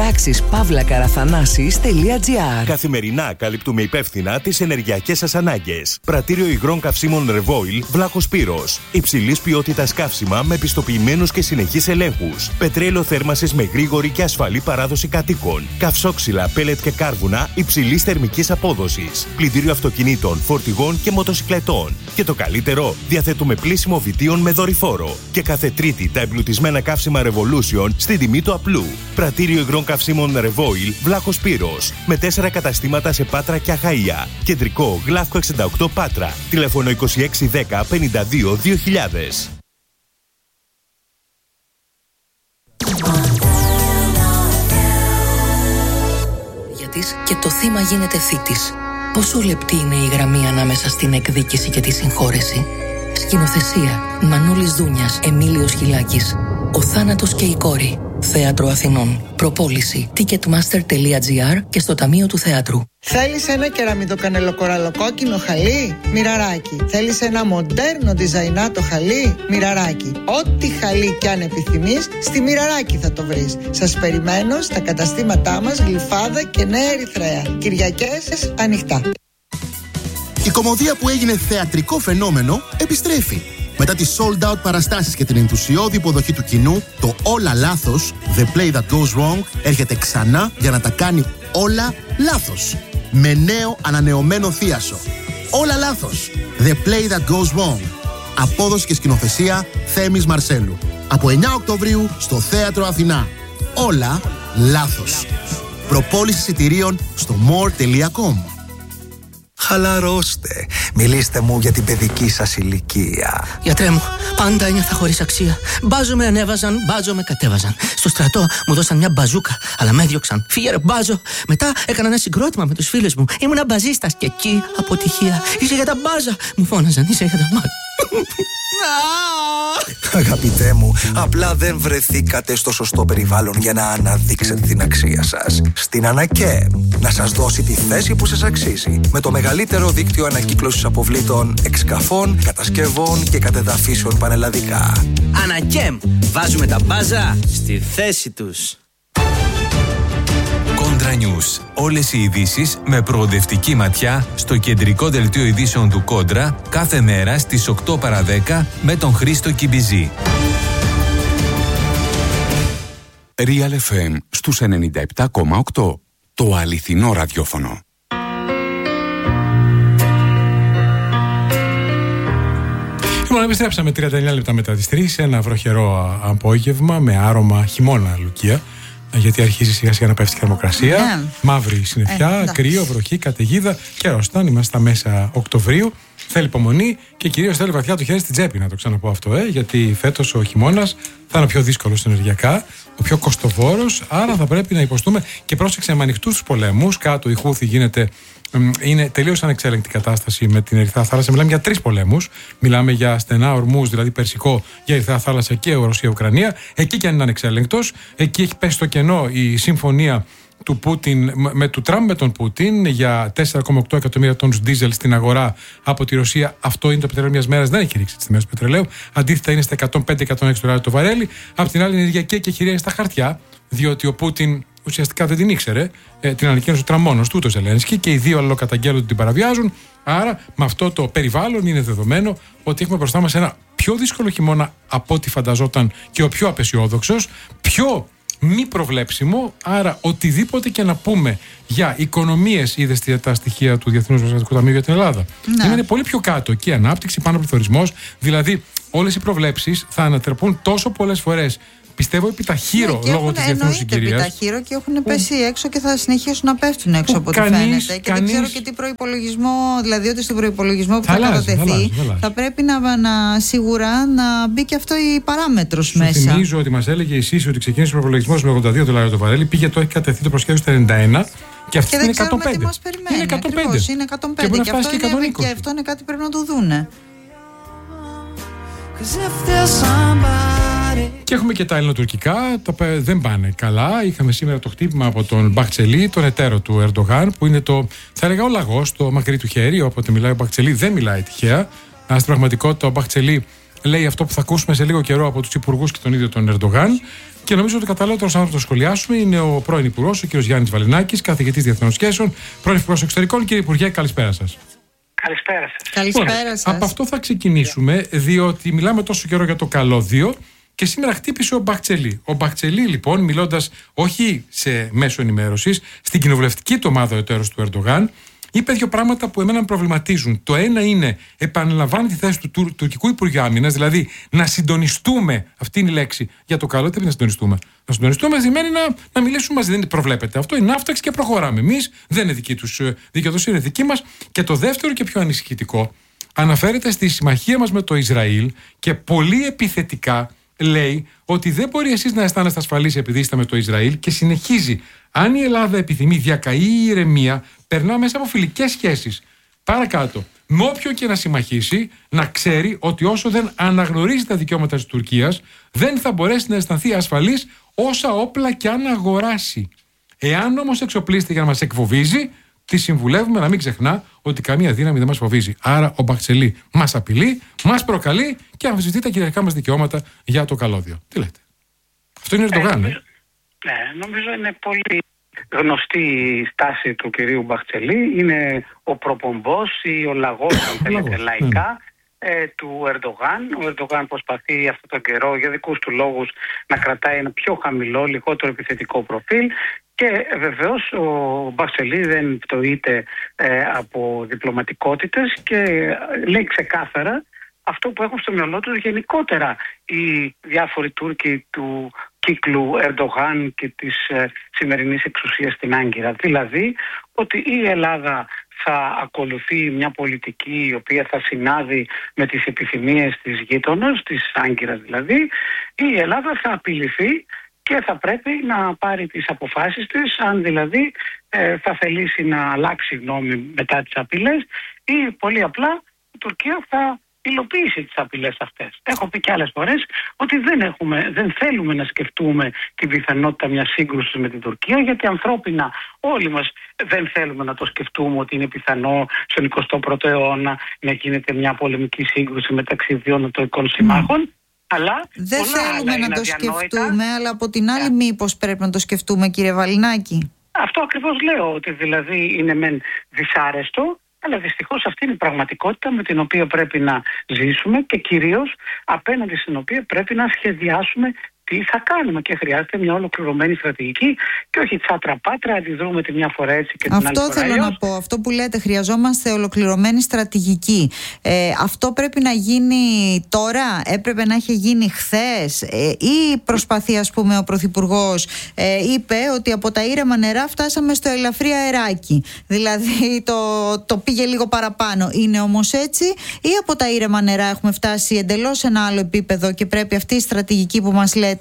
περιφράξεις-καραθανάσης.gr. Καθημερινά καλύπτουμε υπεύθυνα τις ενεργειακές σας ανάγκες. Πρατήριο υγρών καυσίμων Revoil, Βλάχος Πύρος. Υψηλής ποιότητας καύσιμα με πιστοποιημένους και συνεχείς ελέγχους. Πετρέλαιο θέρμανσης με γρήγορη και ασφαλή παράδοση κατοίκων. Καυσόξυλα, πέλετ και κάρβουνα υψηλής θερμικής απόδοσης. Πλυντήριο αυτοκινήτων, φορτηγών και μοτοσικλετών. Και το καλύτερο, διαθέτουμε πλύσιμο βιτίων με δορυφόρο. Και κάθε Τρίτη τα εμπλουτισμένα καύσιμα Revolution στην τιμή του απλού. Πρατήριο υγρών καυσίμων Revoil, Βλάχος Πύρος. Με 4 καταστήματα σε Πάτρα και Αχαΐα. Κεντρικό, Γλαύκο 68 Πάτρα. Τηλέφωνο 2610 52 2000. Και το θύμα γίνεται θήτης. Πόσο λεπτή είναι η γραμμή ανάμεσα στην εκδίκηση και τη συγχώρεση. Σκηνοθεσία Μανούλης Δούνιας, Εμίλιος Χιλάκης. Ο θάνατος και η κόρη. Θέατρο Αθηνών. Προπόληση ticketmaster.gr και στο Ταμείο του Θεάτρου. Θέλεις ένα κεραμιδοκανελοκοραλοκόκκινο χαλί? Μοιραράκι. Θέλεις ένα μοντέρνο διζαϊνάτο χαλί? Μοιραράκι. Ό,τι χαλί κι αν επιθυμείς, στη Μοιραράκι θα το βρεις. Σας περιμένω στα καταστήματά μας Γλυφάδα και Νέα Ερυθρέα. Κυριακές ανοιχτά. Η κωμωδία που έγινε θεατρικό φαινόμενο επιστρέφει. Μετά τις sold out παραστάσεις και την ενθουσιώδη υποδοχή του κοινού, το Όλα Λάθος, The Play That Goes Wrong, έρχεται ξανά για να τα κάνει όλα λάθος. Με νέο ανανεωμένο θίασο. Όλα Λάθος, The Play That Goes Wrong. Απόδοση και σκηνοθεσία Θέμης Μαρσέλου. Από 9 Οκτωβρίου στο Θέατρο Αθηνά. Όλα Λάθος. Προπόληση εισιτηρίων στο more.com. Χαλαρώστε. Μιλήστε μου για την παιδική σας ηλικία. Γιατρέ μου, πάντα ένιωθα χωρίς αξία. Μπάζο με ανέβαζαν, μπάζο με κατέβαζαν. Στο στρατό μου δώσαν μια μπαζούκα, αλλά με έδιωξαν. Φύγε ρε μπάζο. Μετά έκανα ένα συγκρότημα με τους φίλους μου. Ήμουνα μπαζίστας και εκεί αποτυχία. Είσαι για τα μπάζα. Μου φώναζαν, είσαι για τα μπάζα. Αγαπητέ μου, απλά δεν βρεθήκατε στο σωστό περιβάλλον για να αναδείξετε την αξία σας. Στην ΑΝΑΚΕΜ να σας δώσει τη θέση που σας αξίζει. Με το μεγαλύτερο δίκτυο ανακύκλωσης αποβλήτων, εξκαφών, κατασκευών και κατεδαφίσεων πανελλαδικά. ΑΝΑΚΕΜ, βάζουμε τα μπάζα στη θέση τους. Κόντρα News. Όλες οι ειδήσεις με προοδευτική ματιά στο κεντρικό δελτίο ειδήσεων του Κόντρα κάθε μέρα στις 8 παρά 10 με τον Χρήστο Κιμπιζή. Real FM στους 97,8. Το αληθινό ραδιόφωνο. Λοιπόν, επιστρέψαμε 39 λεπτά μετά τις 3, ένα βροχερό απόγευμα με άρωμα χειμώνα, Λουκία. Γιατί αρχίζει σιγά σιγά να πέφτει η θερμοκρασία. Μαύρη συννεφιά, κρύο, βροχή, καταιγίδα. Καιρόσταν, είμαστε στα μέσα Οκτωβρίου. Θέλει υπομονή και κυρίως θέλει βαθιά το χέρι στην τσέπη, να το ξαναπώ αυτό, γιατί φέτος ο χειμώνας θα είναι ο πιο δύσκολος ενεργειακά, ο πιο κοστοβόρος. Άρα θα πρέπει να υποστούμε και πρόσεξε με ανοιχτούς πολέμους. Κάτω η Χούθη γίνεται. Είναι τελείως ανεξέλεγκτη κατάσταση με την Ερυθρά Θάλασσα. Μιλάμε για 3 πολέμους. Μιλάμε για στενά ορμούς, δηλαδή Περσικό, για Ερυθρά Θάλασσα και Ρωσία-Ουκρανία. Εκεί και αν είναι ανεξέλεγκτος, εκεί έχει πέσει στο κενό η συμφωνία του Πούτιν, του Τραμπ με τον Πούτιν για 4,8 εκατομμύρια τόνους ντίζελ στην αγορά από τη Ρωσία. Αυτό είναι το πετρέλαιο μιας μέρας. Δεν έχει ρίξει τις τιμές του πετρελαίου. Αντίθετα είναι στα 105-106 δολάρια το βαρέλι. Απ' την άλλη, η ενεργειακή και χειρία στα χαρτιά, διότι ο Πούτιν ουσιαστικά δεν την ήξερε. Την ανακοίνωσε ο Τραμπ μόνος του, το Ζελένσκι, και οι δύο αλληλοκαταγγέλλονται ότι την παραβιάζουν. Άρα, με αυτό το περιβάλλον είναι δεδομένο ότι έχουμε μπροστά μας ένα πιο δύσκολο χειμώνα από ό,τι φανταζόταν και ο πιο απεσιόδοξος, πιο μη προβλέψιμο. Άρα, οτιδήποτε και να πούμε για οικονομίες, είδες τα στοιχεία του Διεθνούς Νομισματικού Ταμείου για την Ελλάδα. Ναι. Είναι πολύ πιο κάτω. Και η ανάπτυξη, πάνω πληθωρισμός. Δηλαδή, όλες οι προβλέψεις θα ανατραπούν τόσο πολλές φορές. Πιστεύω επιταχύρω λόγω της διεθνούς συγκυρίας. Επιταχύρω και έχουν πέσει έξω και θα συνεχίσουν να πέφτουν έξω από ό,τι φαίνεται. Και δεν ξέρω και τι προϋπολογισμό, δηλαδή ότι στον προϋπολογισμό που θα κατατεθεί θα πρέπει να σίγουρα να μπει και αυτό η παράμετρος μέσα. Θυμίζω ότι μας έλεγε η ΣΥΣ ότι ξεκίνησε ο προϋπολογισμός με $82 το βαρέλι, πήγε το έχει κατευθεί το προσχέδιο στα 91. Και αυτή είναι 105. Τι μας περιμένει. Είναι 105. Είναι 105. Και αυτό είναι κάτι που πρέπει να το δούνε. Και έχουμε και τα ελληνοτουρκικά, τα οποία δεν πάνε καλά. Είχαμε σήμερα το χτύπημα από τον Μπαχτσελί, τον εταίρο του Ερντογάν, που είναι το, θα έλεγα, ο λαγός, το μακρύ του χέρι. Όποτε μιλάει ο Μπαχτσελί δεν μιλάει τυχαία. Στην πραγματικότητα, ο Μπαχτσελί λέει αυτό που θα ακούσουμε σε λίγο καιρό από τους υπουργούς και τον ίδιο τον Ερντογάν. Και νομίζω ότι ο καταλληλότερος άνθρωπος να το σχολιάσουμε είναι ο πρώην υπουργός, ο κ. Γιάννης Βαλινάκης, καθηγητής διεθνών σχέσεων, πρώην υπουργός εξωτερικών. Κύριε Υπουργέ, καλησπέρα σας. Καλησπέρα σας. Καλησπέρα σας. Από αυτό θα ξεκινήσουμε, διότι μιλάμε τόσο καιρό για το καλώδιο και σήμερα χτύπησε ο Μπαχτσελί. Ο Μπαχτσελί, λοιπόν, μιλώντας όχι σε μέσο ενημέρωσης, στην κοινοβουλευτική του ομάδα ο εταίρος του Ερντογάν, είπε δύο πράγματα που εμένα με προβληματίζουν. Το ένα είναι, επαναλαμβάνει τη θέση του τουρκικού Υπουργείου Άμυνας, δηλαδή να συντονιστούμε, αυτή είναι η λέξη, για το καλό. Δεν πρέπει να συντονιστούμε. Να συντονιστούμε σημαίνει να μιλήσουμε μαζί. Δεν προβλέπεται αυτό. Είναι άφταξη και προχωράμε. Εμείς δεν είναι δική τους δικαιοδοσία, είναι δική μας. Και το δεύτερο και πιο ανησυχητικό, αναφέρεται στη συμμαχία μας με το Ισραήλ και πολύ επιθετικά λέει ότι δεν μπορεί εσείς να αισθάνεστε ασφαλείς επειδή είστε με το Ισραήλ και συνεχίζει. Αν η Ελλάδα επιθυμεί διακαή ή ηρεμία, περνά μέσα από φιλικές σχέσεις. Παρακάτω, με όποιον και να συμμαχήσει, να ξέρει ότι όσο δεν αναγνωρίζει τα δικαιώματα της Τουρκίας, δεν θα μπορέσει να αισθανθεί ασφαλής όσα όπλα και αν αγοράσει. Εάν όμως εξοπλίζεται για να μας εκφοβίζει, τη συμβουλεύουμε να μην ξεχνά ότι καμία δύναμη δεν μας φοβίζει. Άρα ο Μπαχτσελί μας απειλεί, μας προκαλεί και αμφισβητεί τα κυριαρχικά μας δικαιώματα για το καλώδιο. Τι λέτε? Αυτό είναι Ερντογάν, Ναι, νομίζω είναι πολύ γνωστή η στάση του κυρίου Μπαχτσελί. Είναι ο προπομπός ή ο λαγός, αν θέλετε, λαϊκά, του Ερντογάν. Ο Ερντογάν προσπαθεί αυτόν τον καιρό για δικούς του λόγους να κρατάει ένα πιο χαμηλό, λιγότερο επιθετικό προφίλ. Και βεβαίως ο Μπαχτσελί δεν πτωείται από διπλωματικότητες και λέει ξεκάθαρα αυτό που έχουν στο μυαλό τους γενικότερα οι διάφοροι Τούρκοι του κύκλου Ερντογάν και της σημερινής εξουσίας στην Άγκυρα. Δηλαδή ότι η Ελλάδα θα ακολουθεί μια πολιτική η οποία θα συνάδει με τις επιθυμίες της γείτονας, της Άγκυρας δηλαδή. Η Ελλάδα θα απειληθεί και θα πρέπει να πάρει τις αποφάσεις της, αν δηλαδή θα θελήσει να αλλάξει γνώμη μετά τις απειλές ή πολύ απλά η Τουρκία θα υλοποιήσει τις απειλές αυτές. Έχω πει και άλλες φορές ότι δεν θέλουμε να σκεφτούμε την πιθανότητα μιας σύγκρουσης με την Τουρκία, γιατί ανθρώπινα όλοι μας δεν θέλουμε να το σκεφτούμε ότι είναι πιθανό στον 21ο αιώνα να γίνεται μια πολεμική σύγκρουση μεταξύ δύο ανατολικών συμμάχων. Αλλά δεν θέλουμε να το σκεφτούμε, αλλά από την άλλη μήπως πρέπει να το σκεφτούμε, κύριε Βαλινάκη? Αυτό ακριβώς λέω, ότι δηλαδή είναι μεν δυσάρεστο, αλλά δυστυχώς αυτή είναι η πραγματικότητα με την οποία πρέπει να ζήσουμε και κυρίως απέναντι στην οποία πρέπει να σχεδιάσουμε τι θα κάνουμε, και χρειάζεται μια ολοκληρωμένη στρατηγική και όχι τσάτρα-πάτρα, αντιδρούμε τη μια φορά έτσι και την άλλη φορά. Αυτό θέλω να πω, αυτό που λέτε, χρειαζόμαστε ολοκληρωμένη στρατηγική. Αυτό πρέπει να γίνει τώρα, έπρεπε να έχει γίνει χθες, ή προσπαθεί, ας πούμε, ο Πρωθυπουργός είπε ότι από τα ήρεμα νερά φτάσαμε στο ελαφρύ αεράκι, δηλαδή το πήγε λίγο παραπάνω. Είναι όμως έτσι, ή από τα ήρεμα νερά έχουμε φτάσει εντελώς σε ένα άλλο επίπεδο και πρέπει αυτή η στρατηγική που μας λέτε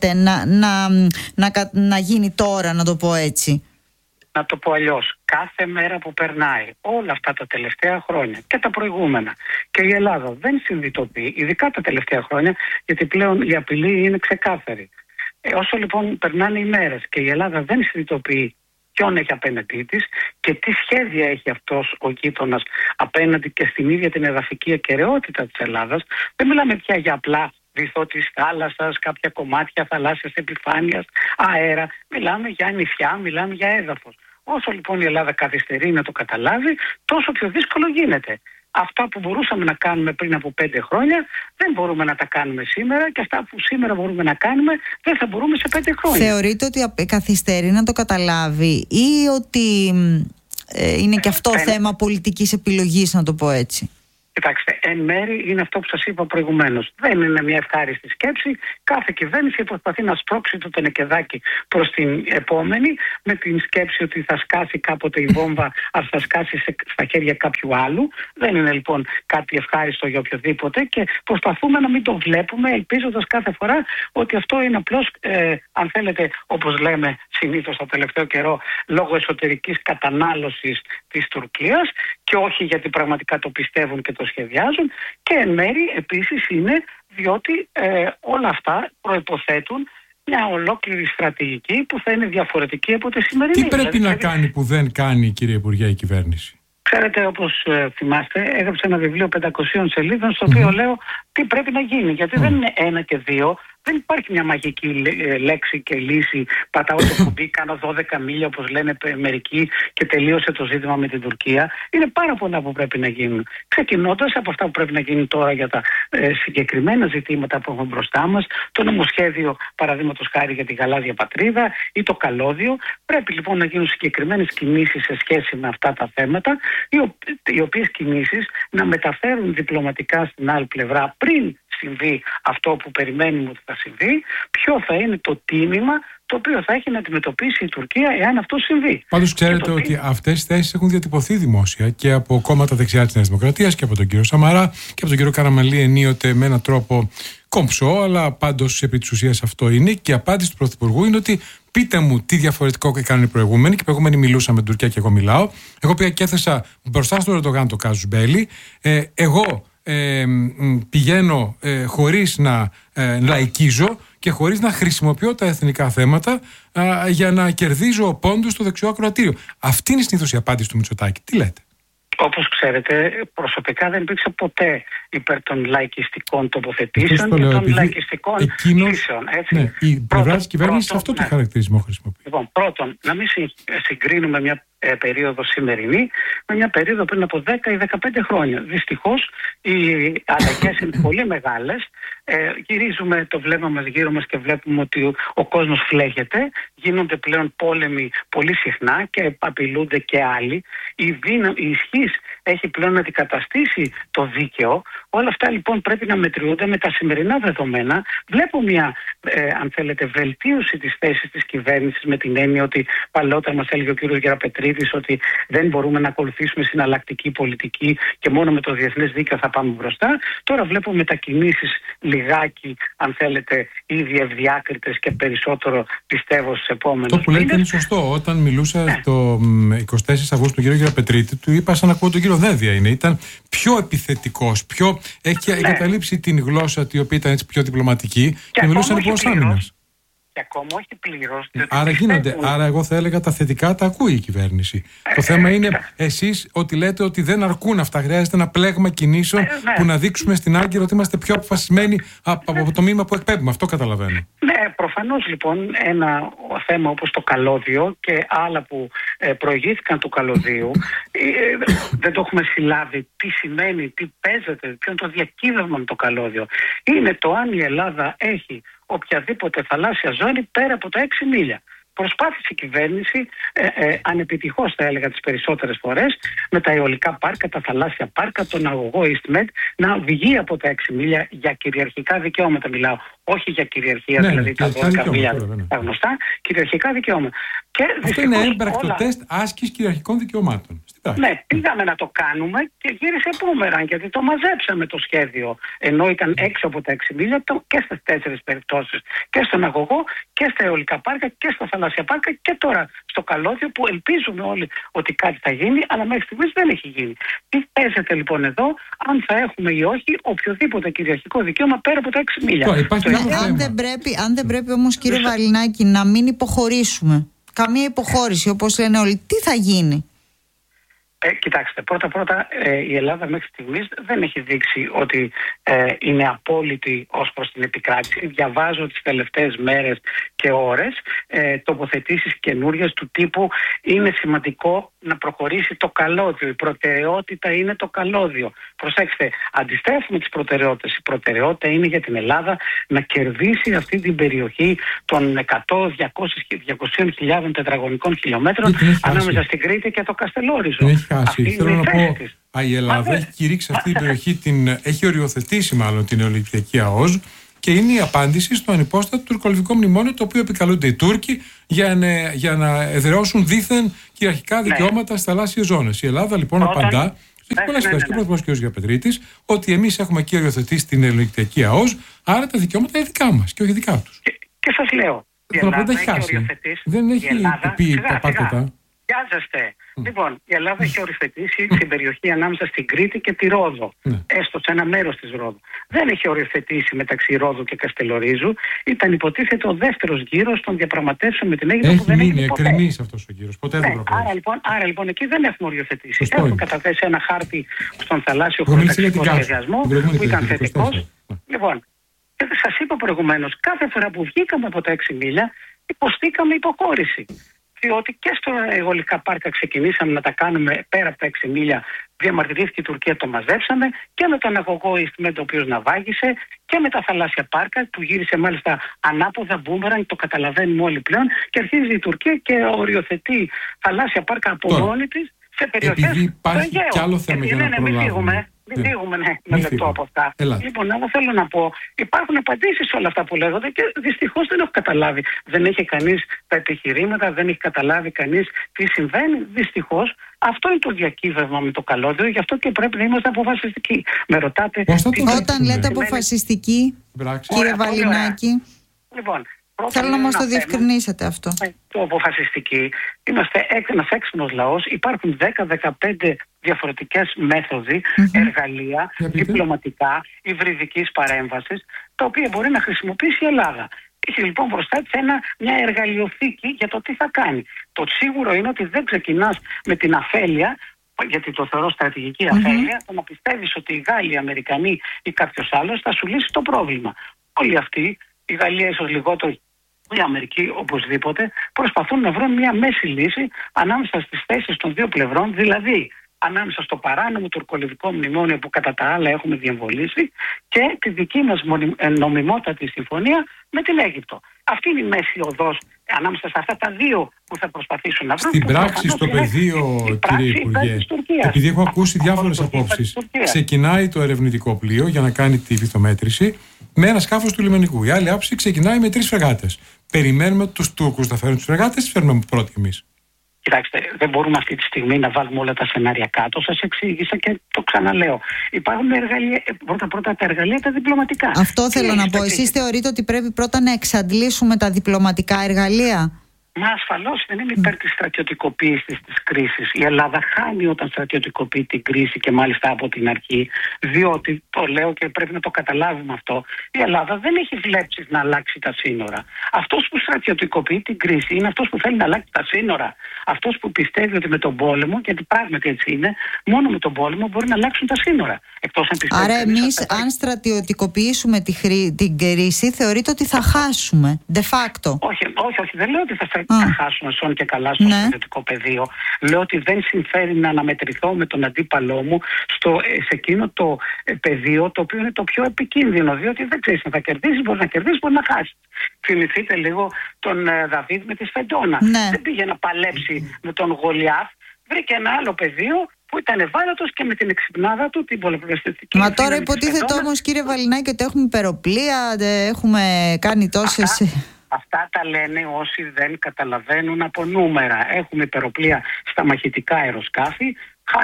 να γίνει τώρα, να το πω έτσι? Να το πω αλλιώς. Κάθε μέρα που περνάει, όλα αυτά τα τελευταία χρόνια και τα προηγούμενα, και η Ελλάδα δεν συνειδητοποιεί, ειδικά τα τελευταία χρόνια, γιατί πλέον η απειλή είναι ξεκάθαρη. Όσο λοιπόν περνάνε οι μέρες και η Ελλάδα δεν συνειδητοποιεί ποιον έχει απέναντί της και τι σχέδια έχει αυτός ο γείτονας απέναντι και στην ίδια την εδαφική ακεραιότητα της Ελλάδας, δεν μιλάμε πια για απλά βυθό της θάλασσας, κάποια κομμάτια θαλάσσιας επιφάνειας, αέρα. Μιλάμε για νησιά, μιλάμε για έδαφος. Όσο λοιπόν η Ελλάδα καθυστερεί να το καταλάβει, τόσο πιο δύσκολο γίνεται. Αυτά που μπορούσαμε να κάνουμε πριν από 5 χρόνια δεν μπορούμε να τα κάνουμε σήμερα, και αυτά που σήμερα μπορούμε να κάνουμε δεν θα μπορούμε σε 5 χρόνια. Θεωρείτε ότι καθυστερεί να το καταλάβει, ή ότι είναι και αυτό θέμα πολιτικής επιλογής, να το πω έτσι? Κοιτάξτε, εν μέρη είναι αυτό που σας είπα προηγουμένως. Δεν είναι μια ευχάριστη σκέψη. Κάθε κυβέρνηση προσπαθεί να σπρώξει το τενεκεδάκι προς την επόμενη, με την σκέψη ότι θα σκάσει κάποτε η βόμβα, αλλά θα σκάσει στα χέρια κάποιου άλλου. Δεν είναι λοιπόν κάτι ευχάριστο για οποιοδήποτε και προσπαθούμε να μην το βλέπουμε, ελπίζοντας κάθε φορά ότι αυτό είναι απλώς, αν θέλετε, όπως λέμε συνήθως το τελευταίο καιρό, λόγω εσωτερικής κατανάλωσης της Τουρκίας και όχι γιατί πραγματικά το πιστεύουν και το σχεδιάζουν, και εν μέρη επίσης είναι διότι όλα αυτά προϋποθέτουν μια ολόκληρη στρατηγική που θα είναι διαφορετική από τη σημερινή. Τι πρέπει να κάνει που δεν κάνει, κύριε Υπουργέ, η κυβέρνηση? Ξέρετε, όπως θυμάστε, έγραψα ένα βιβλίο 500 σελίδων, στο οποίο λέω τι πρέπει να γίνει. Γιατί δεν είναι 1 και 2. Δεν υπάρχει μια μαγική λέξη και λύση. Πατάω το κουμπί, κάνω 12 μίλια, όπως λένε μερικοί, και τελείωσε το ζήτημα με την Τουρκία. Είναι πάρα πολλά που πρέπει να γίνουν. Ξεκινώντας από αυτά που πρέπει να γίνουν τώρα για τα συγκεκριμένα ζητήματα που έχουμε μπροστά μας, το νομοσχέδιο, παραδείγματος χάρη, για τη γαλάζια πατρίδα ή το καλώδιο. Πρέπει λοιπόν να γίνουν συγκεκριμένες κινήσεις σε σχέση με αυτά τα θέματα, οι οποίες κινήσεις να μεταφέρουν διπλωματικά στην άλλη πλευρά, πριν συμβεί αυτό που περιμένουμε ότι θα συμβεί, ποιο θα είναι το τίμημα το οποίο θα έχει να αντιμετωπίσει η Τουρκία εάν αυτό συμβεί. Πάντως ξέρετε ότι αυτές τις θέσεις έχουν διατυπωθεί δημόσια και από κόμματα δεξιά της Νέας Δημοκρατίας και από τον κύριο Σαμαρά και από τον κύριο Καραμανλή, ενίοτε με έναν τρόπο κομψό, αλλά πάντως επί της ουσίας αυτό είναι. Και η απάντηση του Πρωθυπουργού είναι ότι πείτε μου τι διαφορετικό έκαναν οι προηγούμενοι. Και οι προηγούμενοι μιλούσαν με την Τουρκία και εγώ μιλάω. Εγώ πήγα και έθεσα μπροστά στον Ερντογάν το κάζους μπέλι. Εγώ πηγαίνω χωρίς να λαϊκίζω και χωρίς να χρησιμοποιώ τα εθνικά θέματα για να κερδίζω πόντους στο δεξιό ακροατήριο. Αυτή είναι συνήθως η απάντηση του Μητσοτάκη. Τι λέτε? Όπως ξέρετε, προσωπικά δεν υπήρξε ποτέ υπέρ των λαϊκιστικών τοποθετήσεων και των λαϊκιστικών λύσεων. Ναι, η πλευρά της κυβέρνησης αυτό το χαρακτηρισμό χρησιμοποιεί. Λοιπόν, πρώτον, να μην συγκρίνουμε μια περίοδο σημερινή με μια περίοδο πριν από 10 ή 15 χρόνια. Δυστυχώς οι αλλαγές είναι πολύ μεγάλες. Γυρίζουμε το βλέμμα μας γύρω μας και βλέπουμε ότι ο κόσμος φλέγεται. Γίνονται πλέον πόλεμοι πολύ συχνά και απειλούνται και άλλοι. Η ισχύς έχει πλέον αντικαταστήσει το δίκαιο. Όλα αυτά λοιπόν πρέπει να μετριούνται με τα σημερινά δεδομένα. Βλέπω μια, αν θέλετε, βελτίωση της θέσης της κυβέρνησης, με την έννοια ότι παλαιότερα μας έλεγε ο κ. Γεραπετρίδης ότι δεν μπορούμε να ακολουθήσουμε συναλλακτική πολιτική και μόνο με το διεθνές δίκαιο θα πάμε μπροστά. Τώρα βλέπω μετακινήσεις λιγάκι, αν θέλετε, ήδη ευδιάκριτες και περισσότερο πιστεύω στους επόμενους. Το που λέτε είναι σωστό. Όταν μιλούσα το 24 Αυγούστου τον κύριο Γεραπετρίτη, του είπα σαν να ακούω τον κύριο Δένδια. Ήταν πιο επιθετικός, έχει εγκαταλείψει την γλώσσα η οποία ήταν έτσι πιο διπλωματική και μιλούσε λοιπόν σαν άμυνας. Και ακόμα όχι πλήρως. Άρα γίνονται. Άρα, εγώ θα έλεγα τα θετικά τα ακούει η κυβέρνηση. Το θέμα είναι εσείς ότι λέτε ότι δεν αρκούν αυτά. Χρειάζεται ένα πλέγμα κινήσεων που να δείξουμε στην Άγκυρα ότι είμαστε πιο αποφασισμένοι από το μήνυμα που εκπέμπουμε. Αυτό καταλαβαίνω. Ναι, προφανώς λοιπόν ένα θέμα όπως το καλώδιο και άλλα που προηγήθηκαν του καλωδίου δεν το έχουμε συλλάβει. Τι σημαίνει, τι παίζεται, ποιο είναι το διακύβευμα με το καλώδιο. Είναι το αν η Ελλάδα έχει οποιαδήποτε θαλάσσια ζώνη πέρα από τα 6 μίλια. Προσπάθησε η κυβέρνηση, ανεπιτυχώς θα έλεγα τις περισσότερες φορές, με τα αιωλικά πάρκα, τα θαλάσσια πάρκα, τον αγωγό EastMed, να βγει από τα 6 μίλια για κυριαρχικά δικαιώματα. Μιλάω, όχι για κυριαρχία, δηλαδή τα 12 μίλια τα γνωστά, κυριαρχικά δικαιώματα. Και αυτό είναι έμπρακτο τεστ άσκηση κυριαρχικών δικαιωμάτων. Ναι, πήγαμε να το κάνουμε και γύρισε μπούμεραν, γιατί το μαζέψαμε το σχέδιο. Ενώ ήταν έξω από τα 6 μίλια και στις 4 περιπτώσεις. Και στον αγωγό και στα αιωλικά πάρκα και στα θαλάσσια πάρκα και τώρα στο καλώδιο, που ελπίζουμε όλοι ότι κάτι θα γίνει, αλλά μέχρι στιγμής δεν έχει γίνει. Τι παίζεται λοιπόν εδώ, αν θα έχουμε ή όχι οποιοδήποτε κυριαρχικό δικαίωμα πέρα από τα 6 μίλια. Αν δεν πρέπει όμως, κύριε Βαλινάκη, να μην υποχωρήσουμε. Καμία υποχώρηση, όπως λένε όλοι. Τι θα γίνει? Κοιτάξτε, πρώτα η Ελλάδα μέχρι στιγμής δεν έχει δείξει ότι είναι απόλυτη ως προς την επικράτηση. Διαβάζω τις τελευταίες μέρες και ώρες τοποθετήσεις καινούριες του τύπου είναι σημαντικό να προχωρήσει το καλώδιο. Η προτεραιότητα είναι το καλώδιο. Προσέξτε, αντιστρέφουμε τις προτεραιότητες. Η προτεραιότητα είναι για την Ελλάδα να κερδίσει αυτή την περιοχή των 100-200.000 τετραγωνικών χιλιόμετρων ανάμεσα στην Κρήτη και το Καστελόριζο. Θέλω να πω, η Ελλάδα έχει κηρύξει αυτή την περιοχή, έχει οριοθετήσει μάλλον την Ολυμπιακή ΑΟΣ και είναι η απάντηση στο ανυπόστατο τουρκολιβικό μνημόνιο, το οποίο επικαλούνται οι Τούρκοι για να εδραιώσουν δίθεν κυριαρχικά δικαιώματα στις θαλάσσιες ζώνες. Η Ελλάδα λοιπόν απαντά, έχει πολλές φορές και ο Πρωθυπουργός κ. Γεραπετρίτης, ότι εμείς έχουμε εκεί οριοθετήσει την Ολυμπιακή ΑΟΣ, άρα τα δικαιώματα είναι δικά μας και όχι δικά τους. Και σας λέω, η Ελλάδα έχει οριοθετήσει. Δεν έχει πει τα πάρκετα. Βιάζεστε Λοιπόν, η Ελλάδα έχει οριοθετήσει την περιοχή ανάμεσα στην Κρήτη και τη Ρόδο. Έστω σε ένα μέρος της Ρόδου. Δεν έχει οριοθετήσει μεταξύ Ρόδου και Καστελορίζου. Ήταν υποτίθεται ο δεύτερος γύρος των διαπραγματεύσεων με την Αίγυπτο που δεν έγινε ποτέ. Εκκρεμής αυτός ο γύρος. Ποτέ δεν προχώρησε. Άρα λοιπόν εκεί δεν έχουμε οριοθετήσει. Έχουμε καταθέσει ένα χάρτη στον θαλάσσιο χωροταξικό σχεδιασμό που ήταν θετικός. Λοιπόν, σας είπα προηγουμένως, κάθε φορά που βγήκαμε από τα 6 μίλια, υποστήκαμε υποχώρηση. Διότι και στα αιγωλικά πάρκα ξεκινήσαμε να τα κάνουμε πέρα από τα 6 μίλια. Διαμαρτυρήθηκε η Τουρκία, το μαζέψαμε, και με τον αγωγό Eastmed, ο οποίος ναυάγησε, και με τα θαλάσσια πάρκα που γύρισε μάλιστα ανάποδα, μπούμεραν, το καταλαβαίνουμε όλοι πλέον. Και αρχίζει η Τουρκία και οριοθετεί θαλάσσια πάρκα από μόνη της σε περιοχές. Επειδή υπάρχει κι άλλο θέμα για να προλάβουμε. Μην φύγουμε ένα λεπτό από αυτά. Λοιπόν, εγώ θέλω να πω, υπάρχουν απαντήσεις σε όλα αυτά που λέγονται και δυστυχώς δεν έχω καταλάβει. Δεν έχει κανείς τα επιχειρήματα, δεν έχει καταλάβει κανείς τι συμβαίνει. Δυστυχώς αυτό είναι το διακύβευμα με το καλώδιο, γι' αυτό και πρέπει να είμαστε αποφασιστικοί. Με ρωτάτε. Όταν λέτε αποφασιστικοί, κύριε Βαλινάκη. Λοιπόν, θέλω να μας το διευκρινίσετε αυτό. Το αποφασιστική. Είμαστε ένας έξυπνος λαός. Υπάρχουν 10-15 διαφορετικές μέθοδοι, εργαλεία, διπλωματικά, υβριδικής παρέμβασης, τα οποία μπορεί να χρησιμοποιήσει η Ελλάδα. Έχει λοιπόν μπροστά της μια εργαλειοθήκη για το τι θα κάνει. Το σίγουρο είναι ότι δεν ξεκινάς με την αφέλεια, γιατί το θεωρώ στρατηγική αφέλεια, το να πιστεύεις ότι οι Γάλλοι, οι Αμερικανοί ή κάποιος άλλος θα σου λύσει το πρόβλημα. Όλοι αυτοί, η Γαλλία ίσως λιγότερο, η Αμερική οπωσδήποτε, προσπαθούν να βρουν μια μέση λύση ανάμεσα στις θέσεις των δύο πλευρών, δηλαδή ανάμεσα στο παράνομο τουρκολιβικό μνημόνιο που κατά τα άλλα έχουμε διεμβολήσει και τη δική μας νομιμότατη συμφωνία με την Αίγυπτο. Αυτή είναι η μέση οδός ανάμεσα σε αυτά τα δύο που θα προσπαθήσουν να βρουν. Στην πράξη, στο πεδίο, κύριε Υπουργέ, επειδή έχω ακούσει διάφορες απόψεις, ξεκινάει το ερευνητικό πλοίο για να κάνει τη βυθομέτρηση με ένα σκάφος του λιμενικού. Η άλλη άποψη ξεκινάει με 3 φρεγάτες. Περιμένουμε τους Τούρκους να φέρουν τις φρεγάτες ή φέρνουμε πρώτοι εμείς? Κοιτάξτε, δεν μπορούμε αυτή τη στιγμή να βάλουμε όλα τα σενάρια κάτω. Σας εξήγησα και το ξαναλέω. Υπάρχουν εργαλεία, πρώτα τα εργαλεία τα διπλωματικά. Αυτό θέλω να πω. Εσείς θεωρείτε ότι πρέπει πρώτα να εξαντλήσουμε τα διπλωματικά εργαλεία? Μα ασφαλώς δεν είναι υπέρ της στρατιωτικοποίησης της κρίσης. Η Ελλάδα χάνει όταν στρατιωτικοποιεί την κρίση και μάλιστα από την αρχή, διότι το λέω και πρέπει να το καταλάβουμε αυτό. Η Ελλάδα δεν έχει βλέψεις να αλλάξει τα σύνορα. Αυτός που στρατιωτικοποιεί την κρίση είναι αυτός που θέλει να αλλάξει τα σύνορα. Αυτός που πιστεύει ότι με τον πόλεμο, γιατί πράγματι έτσι είναι, μόνο με τον πόλεμο μπορεί να αλλάξουν τα σύνορα. Άρα εμείς αν στρατιωτικοποιήσουμε την κρίση, θεωρείτε ότι θα χάσουμε de facto? Όχι, δεν λέω ότι θα χάσουμε σόν και καλά στο στρατιωτικό πεδίο. Λέω ότι δεν συμφέρει να αναμετρηθώ με τον αντίπαλό μου σε εκείνο το πεδίο το οποίο είναι το πιο επικίνδυνο, διότι δεν ξέρεις αν θα κερδίσεις, μπορεί να κερδίσεις, μπορεί να χάσεις. Θυμηθείτε λίγο τον Δαβίδ με τη Σφεντόνα. Δεν πήγε να παλέψει με τον Γολιάθ, βρήκε ένα άλλο πεδίο που ήταν ευάλωτος και με την εξυπνάδα του την πολυπλαστική. Μα τώρα υποτίθεται όμως, κύριε Βαλινάκη, ότι έχουμε υπεροπλία, έχουμε κάνει τόσες... Αυτά τα λένε όσοι δεν καταλαβαίνουν από νούμερα. Έχουμε υπεροπλία στα μαχητικά αεροσκάφη,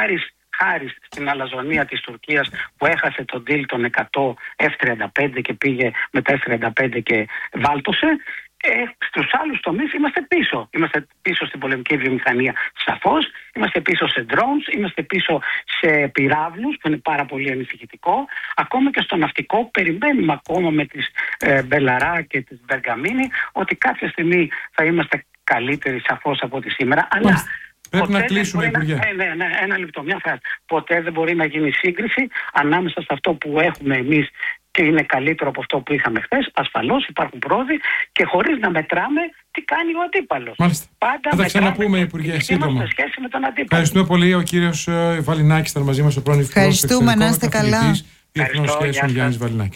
χάρη στην αλαζονία της Τουρκίας που έχασε τον deal των 100 F-35 και πήγε με τα F-35 και βάλτωσε. Στους άλλους τομείς είμαστε πίσω. Είμαστε πίσω στην πολεμική βιομηχανία, σαφώς. Είμαστε πίσω σε drones, είμαστε πίσω σε πυράβλους, που είναι πάρα πολύ ανησυχητικό. Ακόμα και στο ναυτικό περιμένουμε ακόμα με τις Μπελαρά και τις Μπεργαμίνη ότι κάποια στιγμή θα είμαστε καλύτεροι σαφώς από ό,τι σήμερα. Αλλά πρέπει να κλείσουμε, Υπουργέ. Ένα λεπτό, μια φράση. Ποτέ δεν μπορεί να γίνει σύγκριση ανάμεσα σε αυτό που έχουμε εμείς και είναι καλύτερο από αυτό που είχαμε χθες. Ασφαλώς υπάρχουν πρόοδοι και χωρίς να μετράμε τι κάνει ο αντίπαλος. Μάλιστα. Πάντα θα τα ξαναπούμε, Υπουργέ, σύντομα. Σε σχέση με τον αντίπαλο. Ευχαριστούμε πολύ. Ο κύριος Βαλινάκης ήταν μαζί μας, ο πρώην Υφυπουργός Ευχαριστούμε, να είστε καλά. Διεθνών Σχέσεων Γιάννης Βαλινάκης.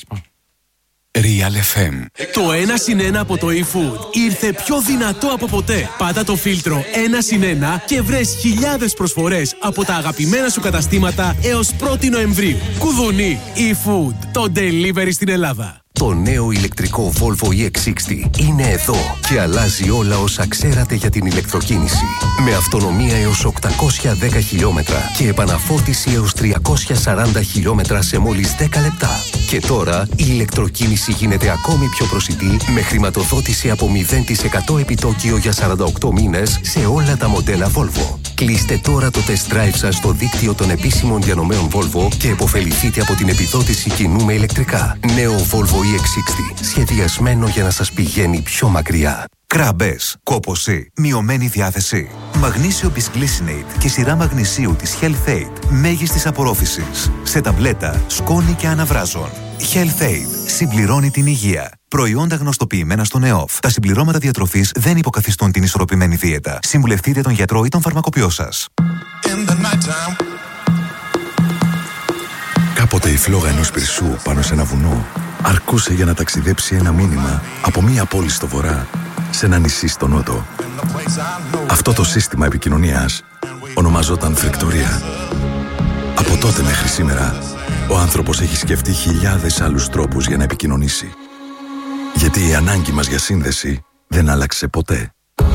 Real FM. Το 1+1 από το eFood ήρθε πιο δυνατό από ποτέ. Πάτα το φίλτρο 1+1 και βρες χιλιάδες προσφορές από τα αγαπημένα σου καταστήματα έως 1η Νοεμβρίου. Κουδουνί eFood. Το delivery στην Ελλάδα. Το νέο ηλεκτρικό Volvo EX60 είναι εδώ και αλλάζει όλα όσα ξέρατε για την ηλεκτροκίνηση. Με αυτονομία έως 810 χιλιόμετρα και επαναφόρτιση έως 340 χιλιόμετρα σε μόλις 10 λεπτά. Και τώρα η ηλεκτροκίνηση γίνεται ακόμη πιο προσιτή με χρηματοδότηση από 0% επιτόκιο για 48 μήνες σε όλα τα μοντέλα Volvo. Κλείστε τώρα το test drive σας στο δίκτυο των επίσημων διανομέων Volvo και επωφεληθείτε από την επιδότηση κοινού με ηλεκτρικά. Νέο Volvo EX60, σχεδιασμένο για να σας πηγαίνει πιο μακριά. Κράμπες, κόπωση, μειωμένη διάθεση. Μαγνήσιο Bisglycinate και σειρά μαγνησίου της Health Aid μέγιστης απορρόφησης. Σε ταμπλέτα, σκόνη και αναβράζων. Health Aid συμπληρώνει την υγεία. Προϊόντα γνωστοποιημένα στον ΕΟΦ. Τα συμπληρώματα διατροφής δεν υποκαθιστούν την ισορροπημένη δίαιτα. Συμβουλευτείτε τον γιατρό ή τον φαρμακοποιό σας. Κάποτε η φλόγα ενός πυρσού πάνω σε ένα βουνό αρκούσε για να ταξιδέψει ένα μήνυμα από μία πόλη στο βορρά σε ένα νησί στο νότο. Αυτό το σύστημα επικοινωνίας ονομαζόταν φρικτορία. Από τότε μέχρι σήμερα, ο άνθρωπος έχει σκεφτεί χιλιάδες άλλους τρόπους για να επικοινωνήσει. Γιατί η ανάγκη μας για σύνδεση δεν άλλαξε ποτέ.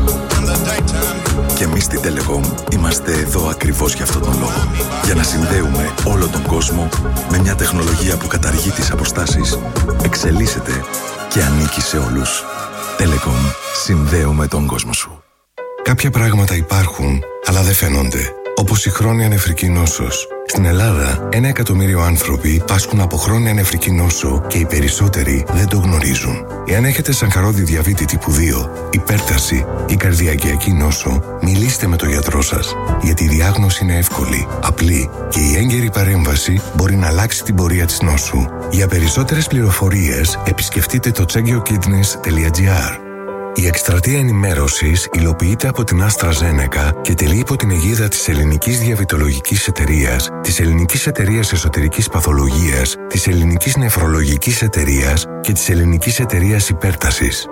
Και εμείς στην Telecom είμαστε εδώ ακριβώς για αυτόν τον λόγο. Για να συνδέουμε όλο τον κόσμο με μια τεχνολογία που καταργεί τις αποστάσεις, εξελίσσεται και ανήκει σε όλους. Telecom. Συνδέουμε τον κόσμο σου. Κάποια πράγματα υπάρχουν, αλλά δεν φαίνονται. Όπως η χρόνια νεφρική νόσος. Στην Ελλάδα, 1 εκατομμύριο άνθρωποι πάσχουν από χρόνια νεφρική νόσο και οι περισσότεροι δεν το γνωρίζουν. Εάν έχετε σαγχαρώδη διαβήτη τύπου 2, υπέρταση ή καρδιακιακή νόσο, μιλήστε με τον γιατρό σας. Γιατί η διάγνωση είναι εύκολη, απλή και η έγκαιρη παρέμβαση μπορεί να αλλάξει την πορεία της νόσου. Για περισσότερες πληροφορίες, επισκεφτείτε το checkyourkidneys.gr. Η εκστρατεία ενημέρωσης υλοποιείται από την AstraZeneca και τελεί υπό την αιγίδα της Ελληνικής Διαβητολογικής Εταιρείας, της Ελληνικής Εταιρείας Εσωτερικής Παθολογίας, της Ελληνικής Νεφρολογικής Εταιρείας και της Ελληνικής Εταιρείας Υπέρτασης.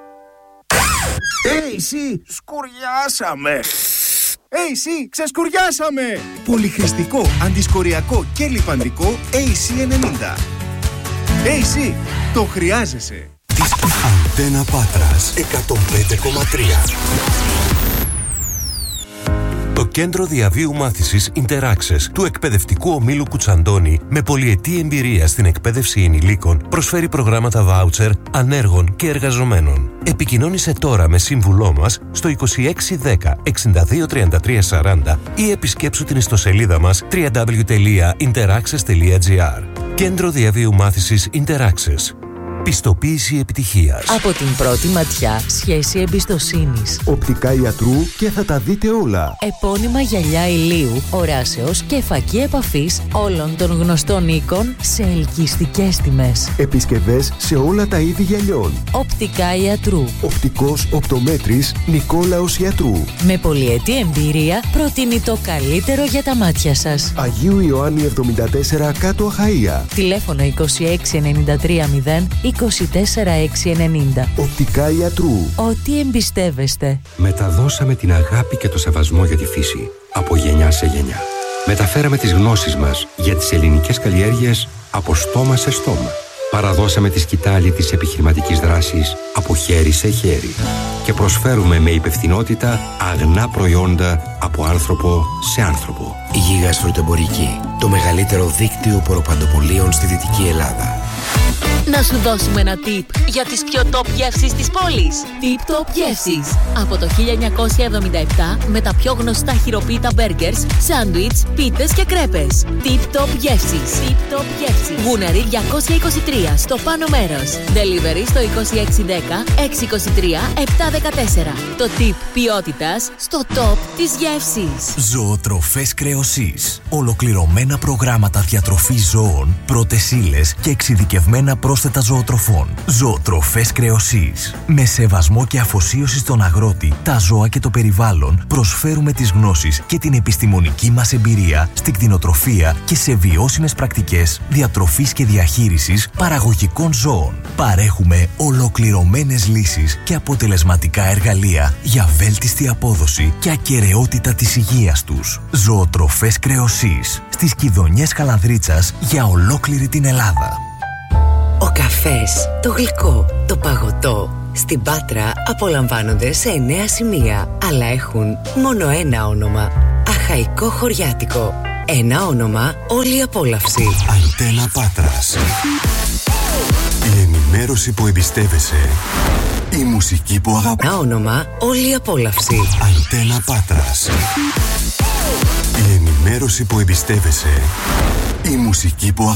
Εσύ, σκουριάσαμε! AC, ξεσκουριάσαμε! Πολυχρηστικό, αντισκοριακό και λιπαντικό AC90. AC, το χρειάζεσαι! Αντένα Πάτρας 105,3. Το Κέντρο Διαβίου Μάθησης Interaccess του Εκπαιδευτικού Ομίλου Κουτσαντώνη, με πολυετή εμπειρία στην εκπαίδευση ενηλίκων, προσφέρει προγράμματα βάουτσερ ανέργων και εργαζομένων. Επικοινώνησε τώρα με σύμβουλό μας στο 2610 623340 ή επισκέψου την ιστοσελίδα μας www.interaccess.gr. Κέντρο Διαβίου Μάθησης Interaccess. Πιστοποίηση επιτυχίας. Από την πρώτη ματιά, σχέση εμπιστοσύνης. Οπτικά ιατρού και θα τα δείτε όλα. Επώνυμα γυαλιά ηλίου, οράσεως και φακή επαφής όλων των γνωστών οίκων σε ελκυστικές τιμές. Επισκευές σε όλα τα είδη γυαλιών. Οπτικά ιατρού. Οπτικός οπτομέτρης Νικόλαος Ιατρού. Με πολυετή εμπειρία προτείνει το καλύτερο για τα μάτια σας. Αγίου Ιωάννη 74 κάτω Αχαΐα. Τηλέφωνο 26930 24690. Οπτικά ιατρού. Ό,τι εμπιστεύεστε. Μεταδώσαμε την αγάπη και το σεβασμό για τη φύση από γενιά σε γενιά. Μεταφέραμε τις γνώσεις μας για τις ελληνικές καλλιέργειες από στόμα σε στόμα. Παραδώσαμε τη σκητάλη της επιχειρηματικής δράσης από χέρι σε χέρι. Και προσφέρουμε με υπευθυνότητα αγνά προϊόντα από άνθρωπο σε άνθρωπο. Γίγας Φρουτεμπορική. Το μεγαλύτερο δίκτυο ποροπαντοπολίων στη Δυτική Ελλάδα. Να σου δώσουμε ένα tip για τις πιο top γεύσεις της πόλης. Tip Top Γεύσεις. Από το 1977 με τα πιο γνωστά χειροποίητα μπέργκερς, σάντουιτς, πίτες και κρέπες. Tip Top Γεύσεις. Tip Top Γεύσεις. Γούναρη 223 στο πάνω μέρος. Delivery στο 2610 623 714. Το tip ποιότητας στο top της γεύσης. Ζωοτροφές Κρεοσής. Ολοκληρωμένα προγράμματα διατροφής ζώων, πρώτες ύλες και εξειδικευμένα πρόσθετα ζωοτροφών. Ζωοτροφές Κρεοσής. Με σεβασμό και αφοσίωση στον αγρότη, τα ζώα και το περιβάλλον, προσφέρουμε τις γνώσεις και την επιστημονική μας εμπειρία στην κτηνοτροφία και σε βιώσιμες πρακτικές διατροφής και διαχείρισης παραγωγικών ζώων. Παρέχουμε ολοκληρωμένες λύσεις και αποτελεσματικά εργαλεία για βέλτιστη απόδοση και ακεραιότητα της υγείας τους. Ζωοτροφές Κρεοσής. Στις Κιδωνιές Καλανδρίτσας για ολόκληρη την Ελλάδα. Ο καφές, το γλυκό, το παγωτό στην Πάτρα απολαμβάνονται σε 9 σημεία, αλλά έχουν μόνο ένα όνομα. Αχαϊκό Χωριάτικο. Ένα όνομα, όλη η απόλαυση. Αντένα Πάτρας. Η ενημέρωση που εμπιστεύεσαι. Η μουσική που αγαπάς. Ένα όνομα, όλη η απόλαυση. Αντένα Πάτρας. ραδιοανάγνωση που εμπιστεύεσαι. Η μουσική που